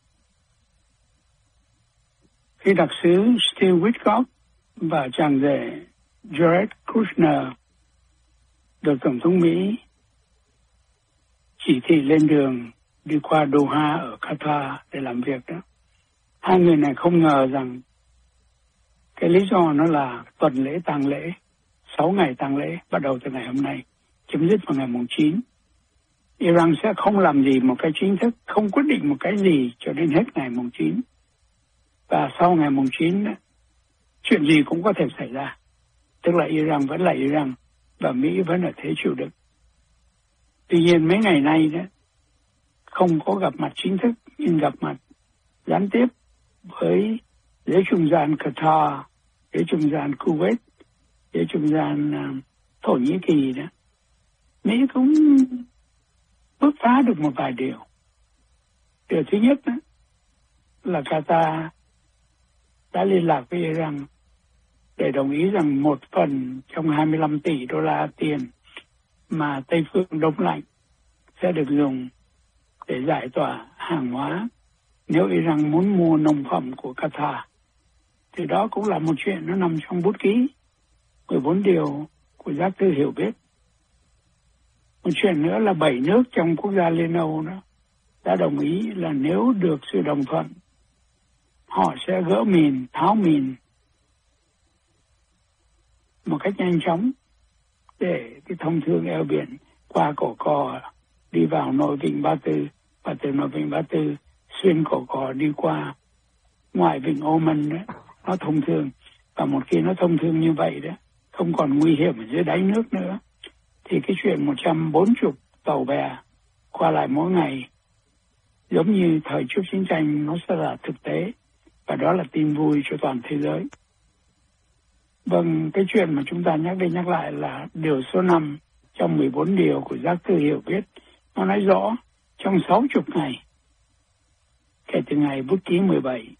Khi đặc sứ Steve Witkoff và chàng rể Jared Kushner được Tổng thống Mỹ chỉ thị lên đường đi qua Doha ở Qatar để làm việc đó, hai người này không ngờ rằng cái lý do nó là tuần lễ tang lễ, sáu ngày tang lễ bắt đầu từ ngày hôm nay, chấm dứt vào ngày mùng chín. Iran sẽ không làm gì một cái chính thức, không quyết định một cái gì cho đến hết ngày mùng chín. Và sau ngày mùng chín, chuyện gì cũng có thể xảy ra. Tức là Iran vẫn là Iran và Mỹ vẫn ở thế chịu đựng. Tuy nhiên mấy ngày nay đó, không có gặp mặt chính thức, nhưng gặp mặt gián tiếp với giới trung gian Qatar, giới trung gian Kuwait, giới trung gian uh, Thổ Nhĩ Kỳ đó. Mỹ cũng bứt phá được một vài điều. Điều thứ nhất đó, là Qatar đã liên lạc với Iran để đồng ý rằng một phần trong hai mươi lăm tỷ đô la tiền mà Tây phương đông lạnh sẽ được dùng để giải tỏa hàng hóa nếu Iran muốn mua nông phẩm của Qatar. Thì đó cũng là một chuyện nó nằm trong bút ký mười bốn điều của giác thư hiểu biết. Một chuyện nữa là bảy nước trong quốc gia Liên Âu đó đã đồng ý là nếu được sự đồng thuận, họ sẽ gỡ mìn, tháo mìn một cách nhanh chóng để cái thông thương eo biển qua cổ cò đi vào nội vịnh Ba Tư, và từ nội vịnh Ba Tư xuyên cổ cò đi qua ngoại vịnh Oman đó, nó thông thương. Và một khi nó thông thương như vậy đó, không còn nguy hiểm ở dưới đáy nước nữa, thì cái chuyện một trăm bốn mươi tàu bè qua lại mỗi ngày giống như thời trước chiến tranh nó sẽ là thực tế, và đó là tin vui cho toàn thế giới. Vâng, cái chuyện mà chúng ta nhắc đi nhắc lại là điều số năm trong mười bốn điều của giác thư hiểu biết. Nó nói rõ trong sáu mươi ngày kể từ ngày bút ký mười bảy,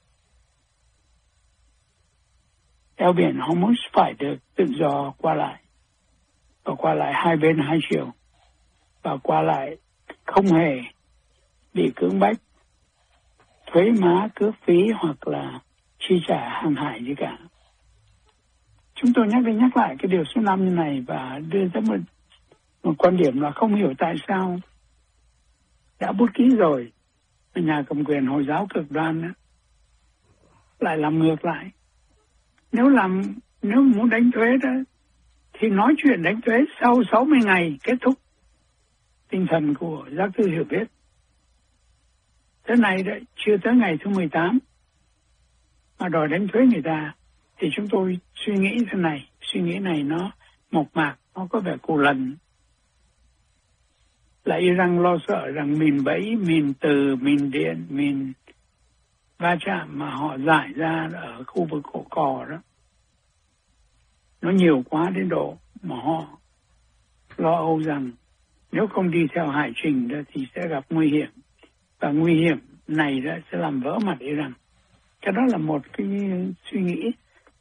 eo biển Hormuz phải được tự do qua lại, và qua lại hai bên hai chiều, và qua lại không hề bị cưỡng bách, thuế má, cước phí hoặc là chi trả hàng hải gì cả. Chúng tôi nhắc đi nhắc lại cái điều số năm như này và đưa ra một, một quan điểm là không hiểu tại sao đã bút ký rồi, nhà cầm quyền Hồi giáo cực đoan đó, lại làm ngược lại. Nếu làm nếu muốn đánh thuế đó thì nói chuyện đánh thuế sau sáu mươi ngày kết thúc. Tinh thần của giác thư hiểu biết. Thế này đấy, chưa tới ngày thứ mười tám mà đòi đánh thuế người ta, thì chúng tôi suy nghĩ thế này, suy nghĩ này nó mộc mạc, nó có vẻ cù lần. Là Iran lo sợ rằng mìn bẫy, mìn từ, mìn điện, mìn va chạm mà họ giải ra ở khu vực cổ cò đó, nó nhiều quá đến độ mà họ lo âu rằng nếu không đi theo hải trình đó thì sẽ gặp nguy hiểm, và nguy hiểm này đó sẽ làm vỡ mặt Iran. Cái đó là một cái suy nghĩ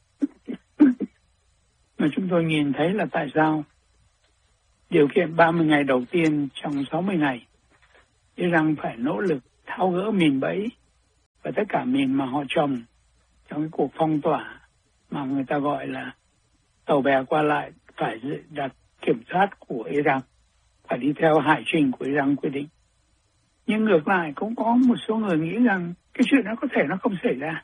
mà chúng tôi nhìn thấy là tại sao điều kiện ba mươi ngày đầu tiên trong sáu mươi ngày Iran phải nỗ lực tháo gỡ mìn bẫy và tất cả mìn mà họ trồng trong cái cuộc phong tỏa mà người ta gọi là tàu bè qua lại phải đặt kiểm soát của Iran, phải đi theo hải trình của Iran quy định. Nhưng ngược lại cũng có một số người nghĩ rằng cái chuyện đó có thể nó không xảy ra.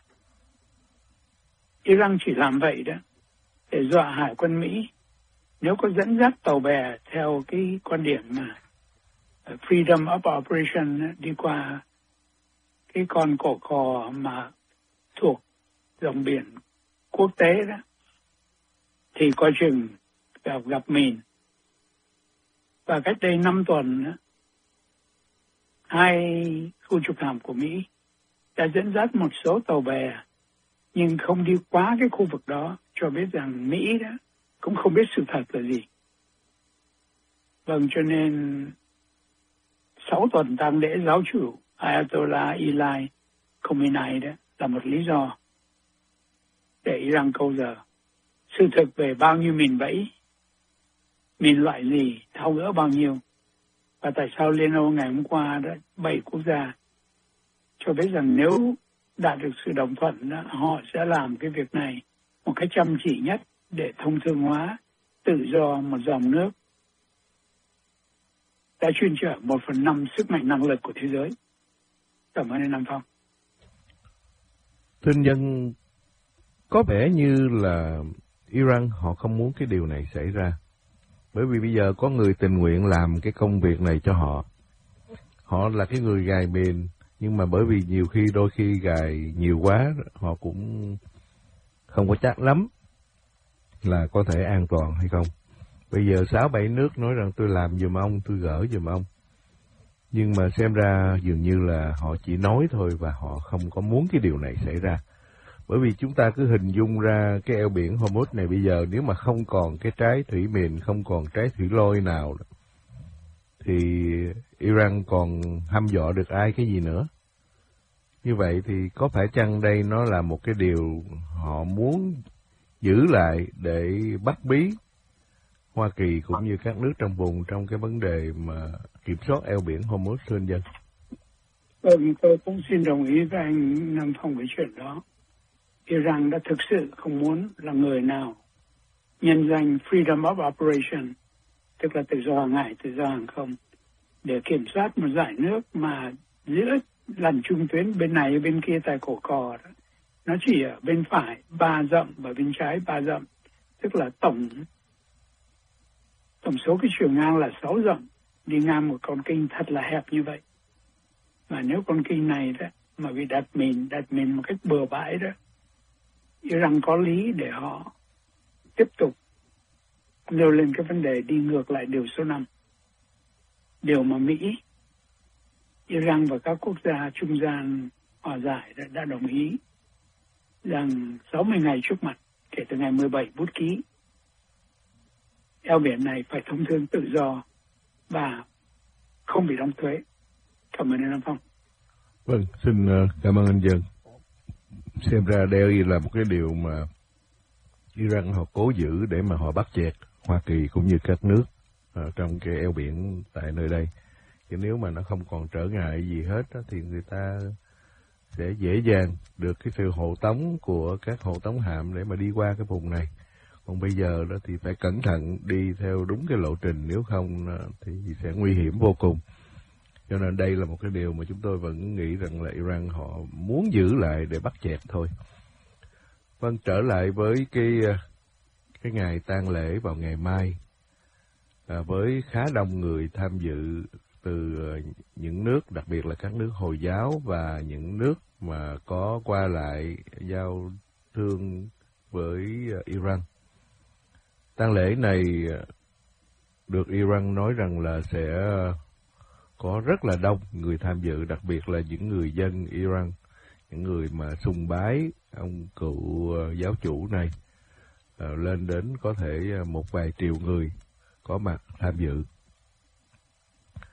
Iran chỉ làm vậy đó để dọa hải quân Mỹ. Nếu có dẫn dắt tàu bè theo cái quan điểm mà Freedom of Operation đi qua cái con cổ cò mà thuộc dòng biển quốc tế đó, thì coi chừng gặp, gặp mìn. Và cách đây năm tuần đó, hai khu trục hạm của Mỹ đã dẫn dắt một số tàu bè nhưng không đi quá cái khu vực đó, cho biết rằng Mỹ đó cũng không biết sự thật là gì. Vâng, cho nên sáu tuần tang lễ giáo chủ Ayatollah Ali Khamenei đó là một lý do để Iran câu giờ. Sự thực về bao nhiêu mìn bẫy, mìn loại gì, tháo gỡ bao nhiêu, và tại sao Liên Âu ngày hôm qua đã bảy quốc gia cho biết rằng nếu đạt được sự đồng thuận đó, họ sẽ làm cái việc này một cách chăm chỉ nhất để thông thương hóa tự do một dòng nước đã chuyên trở một phần năm sức mạnh năng lực của thế giới. Cảm ơn anh Nam Phong. Thưa nhân, có vẻ như là Iran họ không muốn cái điều này xảy ra. Bởi vì bây giờ có người tình nguyện làm cái công việc này cho họ. Họ là cái người gài mìn, nhưng mà bởi vì nhiều khi đôi khi gài nhiều quá, họ cũng không có chắc lắm là có thể an toàn hay không. Bây giờ sáu bảy nước nói rằng tôi làm giùm ông, tôi gỡ giùm ông. Nhưng mà xem ra dường như là họ chỉ nói thôi và họ không có muốn cái điều này xảy ra. Bởi vì chúng ta cứ hình dung ra cái eo biển Hormuz này bây giờ nếu mà không còn cái trái thủy mìn, không còn trái thủy lôi nào thì Iran còn hăm dọa được ai cái gì nữa. Như vậy thì có phải chăng đây nó là một cái điều họ muốn giữ lại để bắt bí Hoa Kỳ cũng như các nước trong vùng trong cái vấn đề mà kiểm soát eo biển Hormuz, thưa anh Dân? Vâng, tôi cũng xin đồng ý với anh Nam Phong về chuyện đó. Iran đã thực sự không muốn là người nào nhân danh Freedom of Operation, tức là tự do hàng hải, tự do hàng không, để kiểm soát một dải nước mà giữa lằn trung tuyến bên này bên kia tại cổ cò đó, nó chỉ ở bên phải ba dặm và bên trái ba dặm, tức là tổng tổng số cái chiều ngang là sáu dặm, đi ngang một con kênh thật là hẹp như vậy. Mà nếu con kênh này đó mà bị đặt mìn, đặt mìn một cách bừa bãi đó, Iran có lý để họ tiếp tục nêu lên cái vấn đề đi ngược lại điều số năm. Điều mà Mỹ, Iran và các quốc gia trung gian hòa giải đã, đã đồng ý rằng sáu mươi ngày trước mặt kể từ ngày mười bảy bút ký, eo biển này phải thông thương tự do và không bị đóng thuế. Cảm ơn anh Nam Phong. Vâng, xin cảm ơn anh Dân. Xem ra đây là một cái điều mà Iran họ cố giữ để mà họ bắt chẹt Hoa Kỳ cũng như các nước uh, trong cái eo biển tại nơi đây. Chứ nếu mà nó không còn trở ngại gì hết đó, thì người ta sẽ dễ dàng được cái sự hộ tống của các hộ tống hạm để mà đi qua cái vùng này. Còn bây giờ đó thì phải cẩn thận đi theo đúng cái lộ trình, nếu không thì sẽ nguy hiểm vô cùng. Cho nên đây là một cái điều mà chúng tôi vẫn nghĩ rằng là Iran họ muốn giữ lại để bắt chẹt thôi. Vâng, trở lại với cái cái ngày tang lễ vào ngày mai, à, với khá đông người tham dự từ những nước, đặc biệt là các nước Hồi giáo và những nước mà có qua lại giao thương với Iran. Tang lễ này được Iran nói rằng là sẽ có rất là đông người tham dự, đặc biệt là những người dân Iran, những người mà sùng bái ông cựu giáo chủ này, lên đến có thể một vài triệu người có mặt tham dự.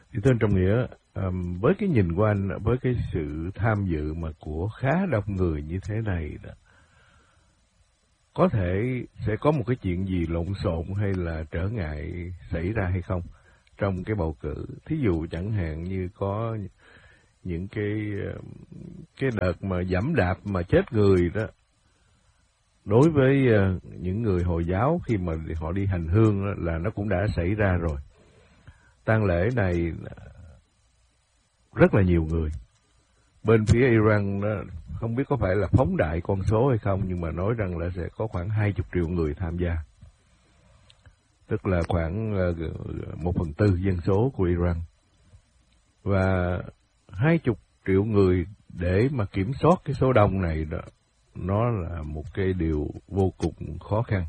Thì thưa anh Trọng Nghĩa, um, với cái nhìn của anh, với cái sự tham dự mà của khá đông người như thế này đó, có thể sẽ có một cái chuyện gì lộn xộn hay là trở ngại xảy ra hay không trong cái bầu cử? Thí dụ chẳng hạn như có những cái cái đợt mà giẫm đạp mà chết người đó, đối với những người Hồi giáo khi mà họ đi hành hương đó, là nó cũng đã xảy ra rồi. Tang lễ này rất là nhiều người. Bên phía Iran đó, không biết có phải là phóng đại con số hay không, nhưng mà nói rằng là sẽ có khoảng hai mươi triệu người tham gia. Tức là khoảng một phần tư dân số của Iran. Và hai mươi triệu người để mà kiểm soát cái số đông này đó, nó là một cái điều vô cùng khó khăn.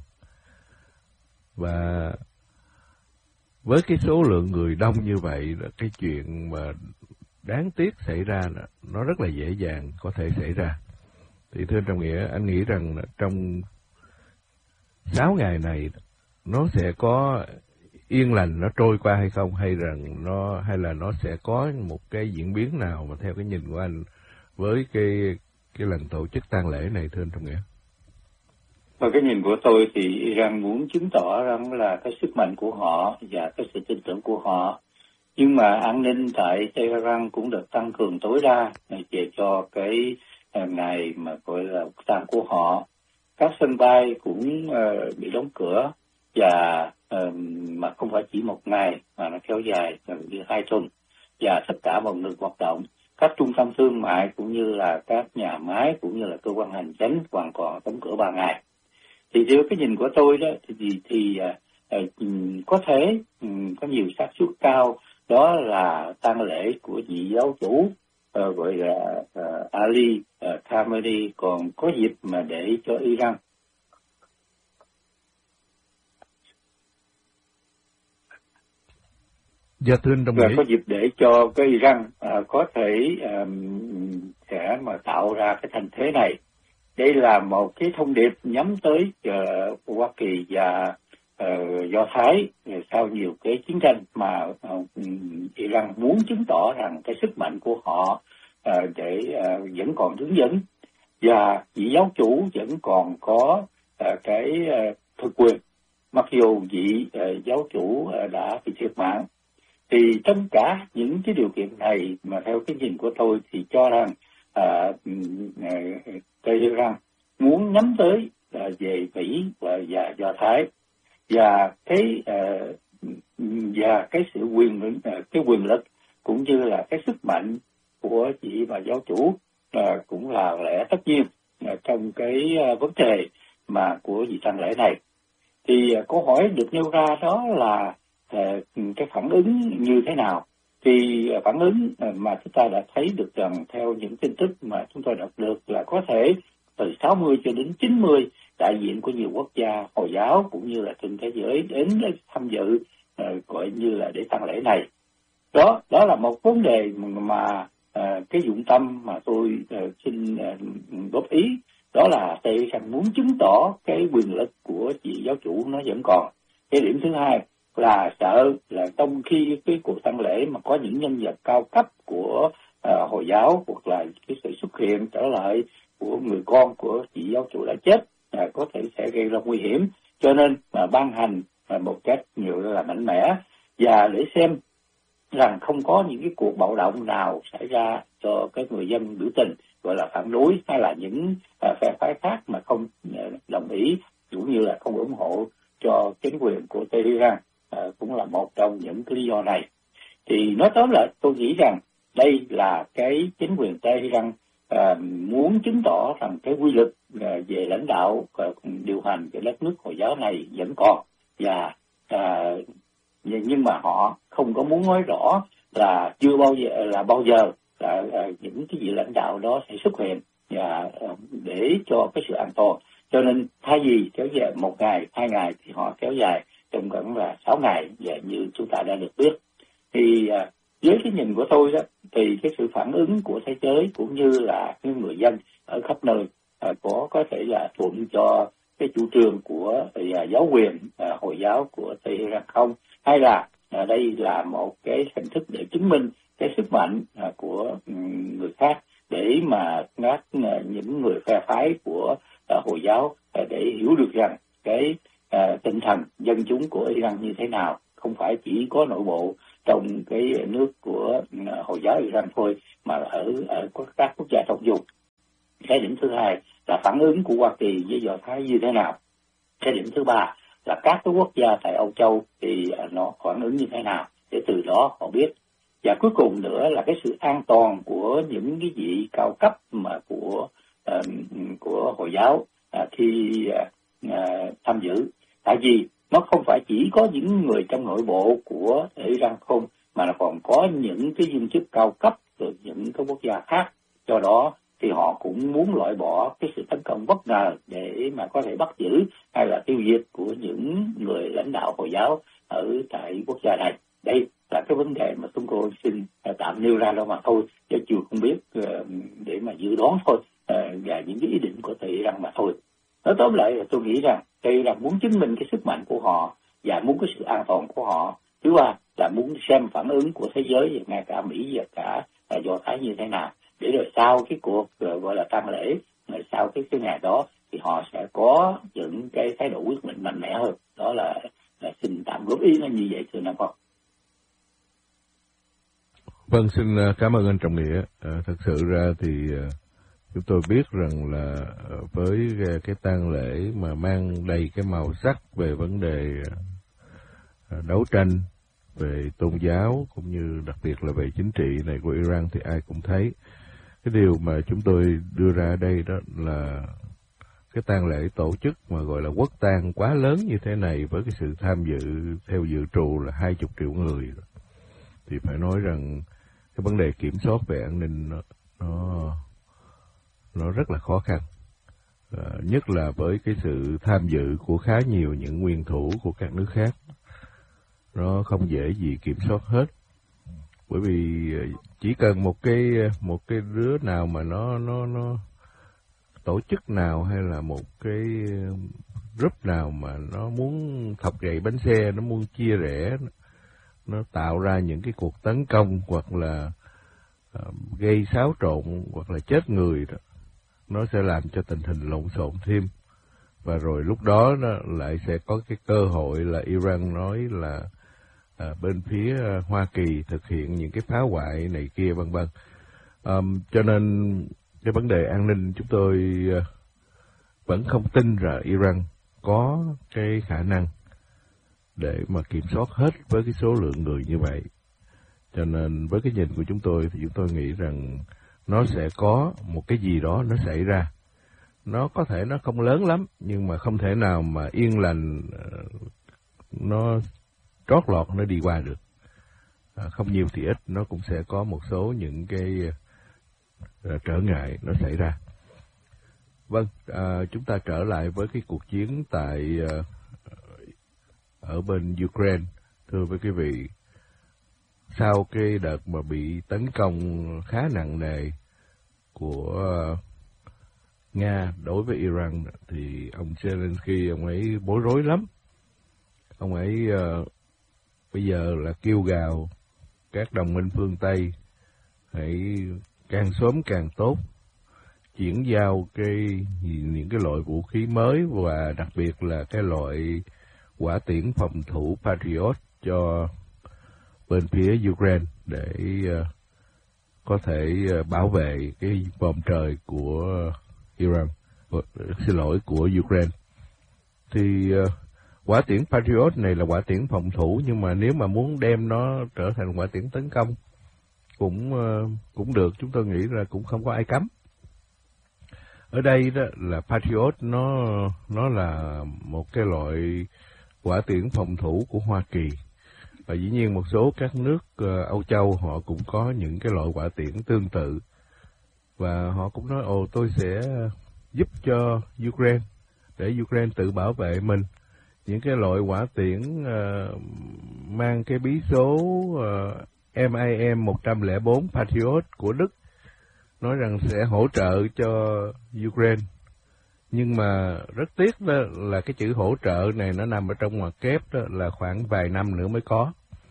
Và với cái số lượng người đông như vậy, cái chuyện mà đáng tiếc xảy ra nó rất là dễ dàng có thể xảy ra. Thì thưa anh Trọng Nghĩa, anh nghĩ rằng trong sáu ngày này nó sẽ có yên lành nó trôi qua hay không, hay rằng nó hay là nó sẽ có một cái diễn biến nào mà theo cái nhìn của anh với cái cái lần tổ chức tang lễ này, thưa anh Trọng Nghĩa? Và cái nhìn của tôi thì Iran muốn chứng tỏ rằng là cái sức mạnh của họ và cái sự tin tưởng của họ. Nhưng mà an ninh tại Tehran cũng được tăng cường tối đa về cho cái ngày mà gọi là tang của họ. Các sân bay cũng uh, bị đóng cửa và uh, mà không phải chỉ một ngày mà nó kéo dài gần như hai tuần, và tất cả mọi người hoạt động. Các trung tâm thương mại cũng như là các nhà máy cũng như là cơ quan hành chính hoàn toàn đóng cửa ba ngày. Thì theo cái nhìn của tôi đó thì thì, thì uh, uh, có thể um, có nhiều xác suất cao đó là tang lễ của vị giáo chủ uh, gọi là uh, Ali uh, Khamenei còn có dịp mà để cho Iran Dạ, thưa anh Trọng và Nghĩa, có dịp để cho cái Iran uh, có thể um, sẽ mà tạo ra cái thành thế này. Đây là một cái thông điệp nhắm tới uh, Hoa Kỳ và uh, Do Thái sau nhiều cái chiến tranh mà uh, Iran muốn chứng tỏ rằng cái sức mạnh của họ uh, để uh, vẫn còn đứng vững, và vị giáo chủ vẫn còn có uh, cái uh, thực quyền, mặc dù vị uh, giáo chủ uh, đã bị thiệt mạng. Thì tất cả những cái điều kiện này mà theo cái nhìn của tôi thì cho rằng uh, uh, Tehran muốn nhắm tới uh, về Mỹ và, và Do Thái, và cái uh, và cái sự quyền uh, cái quyền lực cũng như là cái sức mạnh của vị và giáo chủ uh, cũng là lẽ tất nhiên uh, trong cái uh, vấn đề mà của vị tang lễ này. Thì uh, câu hỏi được nêu ra đó là uh, cái phản ứng như thế nào? Thì uh, phản ứng uh, mà chúng ta đã thấy được rằng theo những tin tức mà chúng tôi đọc được là có thể từ sáu mươi cho đến chín mươi đại diện của nhiều quốc gia Hồi giáo cũng như là trên thế giới đến tham dự uh, gọi như là để tang lễ này. Đó đó là một vấn đề mà, mà uh, cái dụng tâm mà tôi uh, xin uh, góp ý, đó là Tehran muốn chứng tỏ cái quyền lực của vị giáo chủ nó vẫn còn. Cái điểm thứ hai là sợ là trong khi cái cuộc tang lễ mà có những nhân vật cao cấp của uh, Hồi giáo hoặc là cái sự xuất hiện trở lại của người con của vị giáo chủ đã chết à, có thể sẽ gây ra nguy hiểm, cho nên mà ban hành à, một cách nhiều là mạnh mẽ và để xem rằng không có những cái cuộc bạo động nào xảy ra cho các người dân biểu tình gọi là phản đối hay là những à, phe phái khác mà không à, đồng ý cũng như là không ủng hộ cho chính quyền của Tehran, à, cũng là một trong những cái lý do này. Thì nói tóm lại tôi nghĩ rằng đây là cái chính quyền Tehran À, muốn chứng tỏ rằng cái quy lực à, về lãnh đạo và điều hành cái đất nước Hồi giáo này vẫn còn, và à, nhưng mà họ không có muốn nói rõ là chưa bao giờ là bao giờ là à, những cái vị lãnh đạo đó sẽ xuất hiện và à, để cho cái sự an toàn. Cho nên thay vì kéo dài một ngày, hai ngày thì họ kéo dài trong gần là sáu ngày, và như chúng ta đã được biết thì à, với cái nhìn của tôi đó thì cái sự phản ứng của thế giới cũng như là những người dân ở khắp nơi à, có có thể là thuận cho cái chủ trương của à, giáo quyền à, Hồi giáo của Tehran không, hay là à, à, đây là một cái hình thức để chứng minh cái sức mạnh à, của người khác, để mà các những người phe phái của à, Hồi giáo à, để hiểu được rằng cái à, tinh thần dân chúng của Iran như thế nào, không phải chỉ có nội bộ trong cái nước của à, Hồi giáo Iran thôi, mà ở, ở các quốc gia trong vùng. Cái điểm thứ hai là phản ứng của Hoa Kỳ với Do Thái như thế nào. Cái điểm thứ ba là các cái quốc gia tại Âu Châu thì à, nó phản ứng như thế nào, để từ đó họ biết. Và cuối cùng nữa là cái sự an toàn của những cái vị cao cấp mà của uh, của Hồi giáo uh, khi uh, tham dự. Tại vì nó không phải chỉ có những người trong nội bộ của Iran không, mà nó còn có những cái viên chức cao cấp từ những cái quốc gia khác. Do đó thì họ cũng muốn loại bỏ cái sự tấn công bất ngờ để mà có thể bắt giữ hay là tiêu diệt của những người lãnh đạo Hồi giáo ở tại quốc gia này. Đây là cái vấn đề mà chúng tôi xin tạm nêu ra đâu mà thôi, chứ chưa không biết để mà dự đoán thôi, và những cái ý định của Iran mà thôi. Nói tóm lại là tôi nghĩ rằng Iran muốn chứng minh cái sức mạnh của họ và muốn cái sự an toàn của họ. Thứ ba là muốn xem phản ứng của thế giới, và ngay cả Mỹ và cả Do Thái như thế nào, để rồi sau cái cuộc gọi là tang lễ, rồi sau cái cái ngày đó thì họ sẽ có những cái thái độ quyết định mạnh mẽ hơn. Đó là, là xin tạm góp ý nó như vậy thưa Nam Phong. Vâng, xin cảm ơn anh Trọng Nghĩa. À, thật sự ra thì chúng tôi biết rằng là với cái tang lễ mà mang đầy cái màu sắc về vấn đề đấu tranh về tôn giáo cũng như đặc biệt là về chính trị này của Iran thì ai cũng thấy cái điều mà chúng tôi đưa ra đây đó là cái tang lễ tổ chức mà gọi là quốc tang quá lớn như thế này, với cái sự tham dự theo dự trù là hai mươi triệu người, thì phải nói rằng cái vấn đề kiểm soát về an ninh nó nó, nó rất là khó khăn, à, nhất là với cái sự tham dự của khá nhiều những nguyên thủ của các nước khác. Nó không dễ gì kiểm soát hết, bởi vì chỉ cần một cái một cái đứa nào mà nó nó nó tổ chức nào hay là một cái group nào mà nó muốn thọc gậy bánh xe, nó muốn chia rẽ, nó tạo ra những cái cuộc tấn công hoặc là uh, gây xáo trộn hoặc là chết người đó, nó sẽ làm cho tình hình lộn xộn thêm. Và rồi lúc đó nó lại sẽ có cái cơ hội là Iran nói là à, bên phía Hoa Kỳ thực hiện những cái phá hoại này kia vân vân. Um, cho nên cái vấn đề an ninh chúng tôi uh, vẫn không tin là Iran có cái khả năng để mà kiểm soát hết với cái số lượng người như vậy. Cho nên với cái nhìn của chúng tôi thì chúng tôi nghĩ rằng nó sẽ có một cái gì đó nó xảy ra. Nó có thể nó không lớn lắm, nhưng mà không thể nào mà yên lành nó trót lọt nó đi qua được. À, không nhiều thì ít, nó cũng sẽ có một số những cái uh, trở ngại nó xảy ra. Vâng, à, chúng ta trở lại với cái cuộc chiến tại uh, ở bên Ukraine. Thưa với quý vị, sau cái đợt mà bị tấn công khá nặng nề của uh, Nga đối với Iran thì ông Zelensky ông ấy bối rối lắm. Ông ấy uh, bây giờ là kêu gào các đồng minh phương Tây hãy càng sớm càng tốt chuyển giao cái những cái loại vũ khí mới, và đặc biệt là cái loại hỏa tiễn phòng thủ Patriot cho bên phía Ukraine để uh, có thể uh, bảo vệ cái vòm trời của Iran, uh, xin lỗi của Ukraine. Thì uh, hỏa tiễn Patriot này là hỏa tiễn phòng thủ, nhưng mà nếu mà muốn đem nó trở thành hỏa tiễn tấn công cũng uh, cũng được, chúng tôi nghĩ là cũng không có ai cấm. Ở đây đó là Patriot nó nó là một cái loại hỏa tiễn phòng thủ của Hoa Kỳ, và dĩ nhiên một số các nước uh, Âu Châu họ cũng có những cái loại hỏa tiễn tương tự, và họ cũng nói ồ tôi sẽ giúp cho Ukraine để Ukraine tự bảo vệ mình. Những cái loại hỏa tiễn uh, mang cái bí số uh, M I M một không bốn Patriot của Đức nói rằng sẽ hỗ trợ cho Ukraine. Nhưng mà rất tiếc đó là cái chữ hỗ trợ này nó nằm ở trong ngoặc kép đó là khoảng vài năm nữa mới có.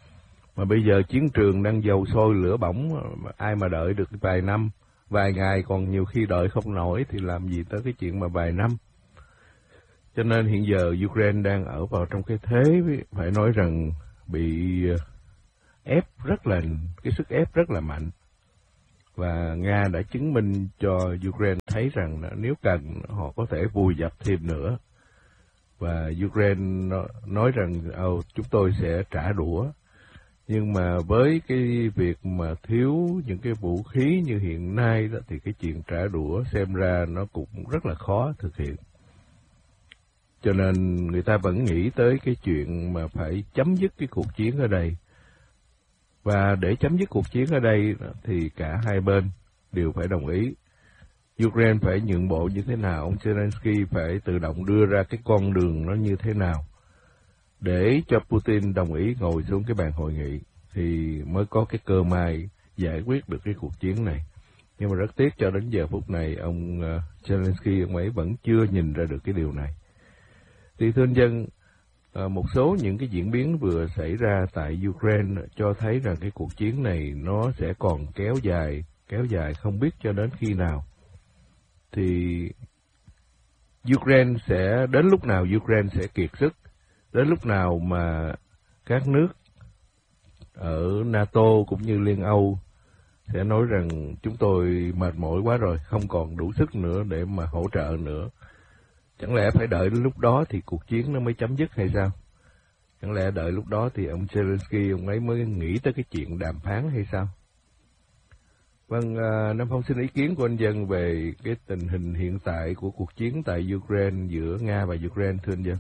Mà bây giờ chiến trường đang dầu sôi lửa bỏng, ai mà đợi được vài năm, vài ngày, còn nhiều khi đợi không nổi thì làm gì tới cái chuyện mà vài năm. Cho nên hiện giờ Ukraine đang ở vào trong cái thế phải nói rằng bị ép rất là, cái sức ép rất là mạnh. Và Nga đã chứng minh cho Ukraine thấy rằng nếu cần họ có thể vùi dập thêm nữa. Và Ukraine nói rằng oh, chúng tôi sẽ trả đũa. Nhưng mà với cái việc mà thiếu những cái vũ khí như hiện nay đó, thì cái chuyện trả đũa xem ra nó cũng rất là khó thực hiện. Cho nên người ta vẫn nghĩ tới cái chuyện mà phải chấm dứt cái cuộc chiến ở đây. Và để chấm dứt cuộc chiến ở đây thì cả hai bên đều phải đồng ý. Ukraine phải nhượng bộ như thế nào, ông Zelensky phải tự động đưa ra cái con đường nó như thế nào để cho Putin đồng ý ngồi xuống cái bàn hội nghị thì mới có cái cơ may giải quyết được cái cuộc chiến này. Nhưng mà rất tiếc cho đến giờ phút này ông uh, Zelensky ông ấy vẫn chưa nhìn ra được cái điều này. Thì thưa anh Dân, uh, một số những cái diễn biến vừa xảy ra tại Ukraine cho thấy rằng cái cuộc chiến này nó sẽ còn kéo dài, kéo dài không biết cho đến khi nào. Thì Ukraine sẽ, đến lúc nào Ukraine sẽ kiệt sức, đến lúc nào mà các nước ở NATO cũng như Liên Âu sẽ nói rằng chúng tôi mệt mỏi quá rồi, không còn đủ sức nữa để mà hỗ trợ nữa. Chẳng lẽ phải đợi đến lúc đó thì cuộc chiến nó mới chấm dứt hay sao? Chẳng lẽ đợi lúc đó thì ông Zelensky ông ấy mới nghĩ tới cái chuyện đàm phán hay sao? Vâng, à, Nam Phong xin ý kiến của anh Dân về cái tình hình hiện tại của cuộc chiến tại Ukraine giữa Nga và Ukraine, thưa anh Dân.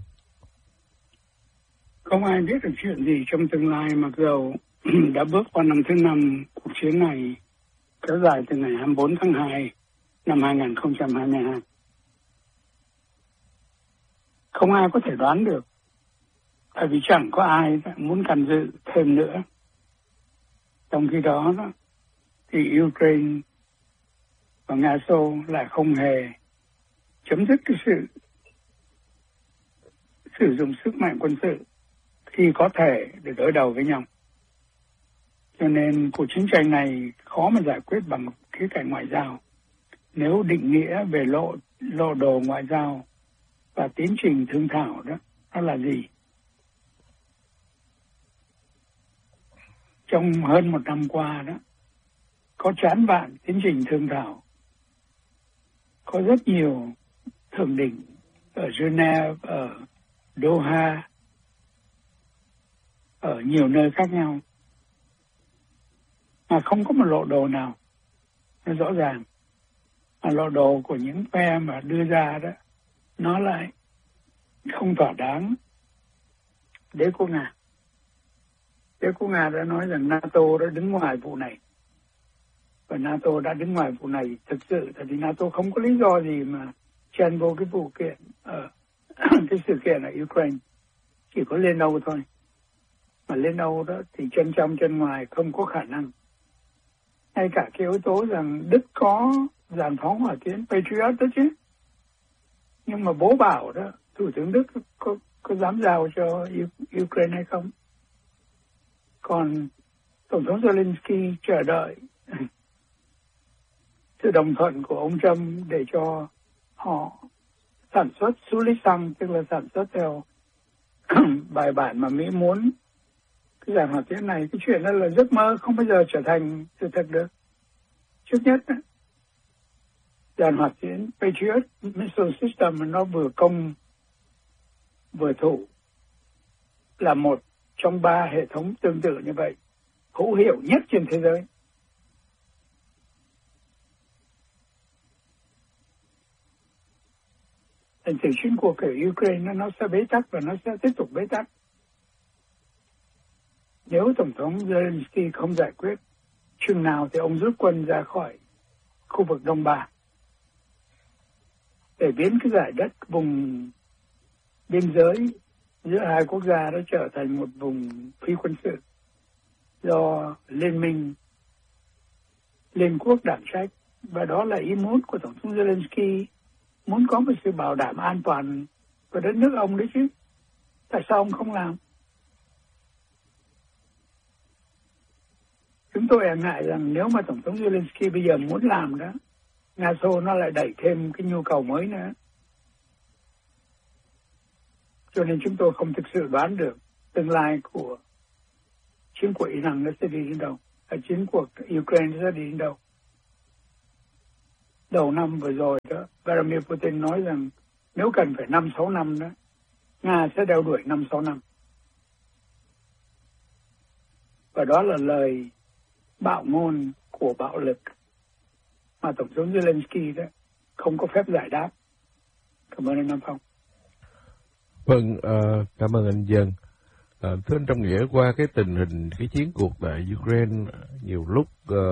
Không ai biết được chuyện gì trong tương lai, mặc dù đã bước qua năm thứ năm cuộc chiến này kéo dài từ ngày hai mươi bốn tháng hai năm hai nghìn không trăm hai mươi hai. Không ai có thể đoán được, tại vì chẳng có ai muốn can dự thêm nữa. Trong khi đó, thì Ukraine và Nga Xô lại không hề chấm dứt cái sự sử dụng sức mạnh quân sự khi có thể để đối đầu với nhau. Cho nên cuộc chiến tranh này khó mà giải quyết bằng khía cạnh ngoại giao. Nếu định nghĩa về lộ, lộ đồ ngoại giao và tiến trình thương thảo đó, nó là gì? Trong hơn một năm qua đó, có chán vạn tiến trình thương thảo. Có rất nhiều thượng đỉnh ở Geneva, ở Doha, ở nhiều nơi khác nhau. Mà không có một lộ đồ nào nó rõ ràng. Mà lộ đồ của những phe mà đưa ra đó, nó lại không thỏa đáng. Đế quốc Nga. Đế quốc Nga đã nói rằng NATO đã đứng ngoài vụ này. Và NATO đã đứng ngoài vụ này thực sự, tại vì NATO không có lý do gì mà chen vô cái vụ kiện ở cái sự kiện ở Ukraine. Chỉ có Liên Âu thôi. Mà Liên Âu đó thì chân trong chân ngoài không có khả năng. Ngay cả cái yếu tố rằng Đức có dàn phóng hỏa tiễn Patriot đó chứ. Nhưng mà bố bảo đó, Thủ tướng Đức có, có dám giao cho Ukraine hay không? Còn Tổng thống Zelensky chờ đợi sự đồng thuận của ông Trump để cho họ sản xuất xú lít xăng, tức là sản xuất theo bài bản mà Mỹ muốn. Cái dàn hỏa tiễn này, cái chuyện đó là giấc mơ, không bao giờ trở thành sự thật được. Trước nhất, dàn hỏa tiễn Patriot Missile System nó vừa công vừa thủ, là một trong ba hệ thống tương tự như vậy, hữu hiệu nhất trên thế giới. Thành thử chiến cuộc ở Ukraine nó sẽ bế tắc và nó sẽ tiếp tục bế tắc. Nếu Tổng thống Zelensky không giải quyết, chừng nào thì ông rút quân ra khỏi khu vực Đông Ba để biến cái giải đất vùng biên giới giữa hai quốc gia đó trở thành một vùng phi quân sự do Liên minh Liên Quốc đảm trách. Và đó là ý muốn của Tổng thống Zelensky, muốn có một sự bảo đảm an toàn của đất nước ông đấy chứ. Tại sao ông không làm? chúng tôi e ngại rằng nếu mà Tổng thống Zelensky bây giờ muốn làm đó, Nga Xô nó lại đẩy thêm cái nhu cầu mới nữa. Cho nên chúng tôi không thực sự đoán được tương lai của chiến cuộc Iran nó sẽ đi đến đâu, hay chiến cuộc Ukraine sẽ đi đến đâu. Đầu năm vừa rồi đó, Vladimir Putin nói rằng nếu cần phải năm sáu năm đó, Nga sẽ đeo đuổi năm sáu năm. Và đó là lời bạo ngôn của bạo lực mà Tổng thống Zelensky đó không có phép giải đáp. Cảm ơn anh Nam Phong. Vâng, uh, cảm ơn anh Dân. Uh, thưa anh Trong Nghĩa, qua cái tình hình, cái chiến cuộc tại Ukraine nhiều lúc uh,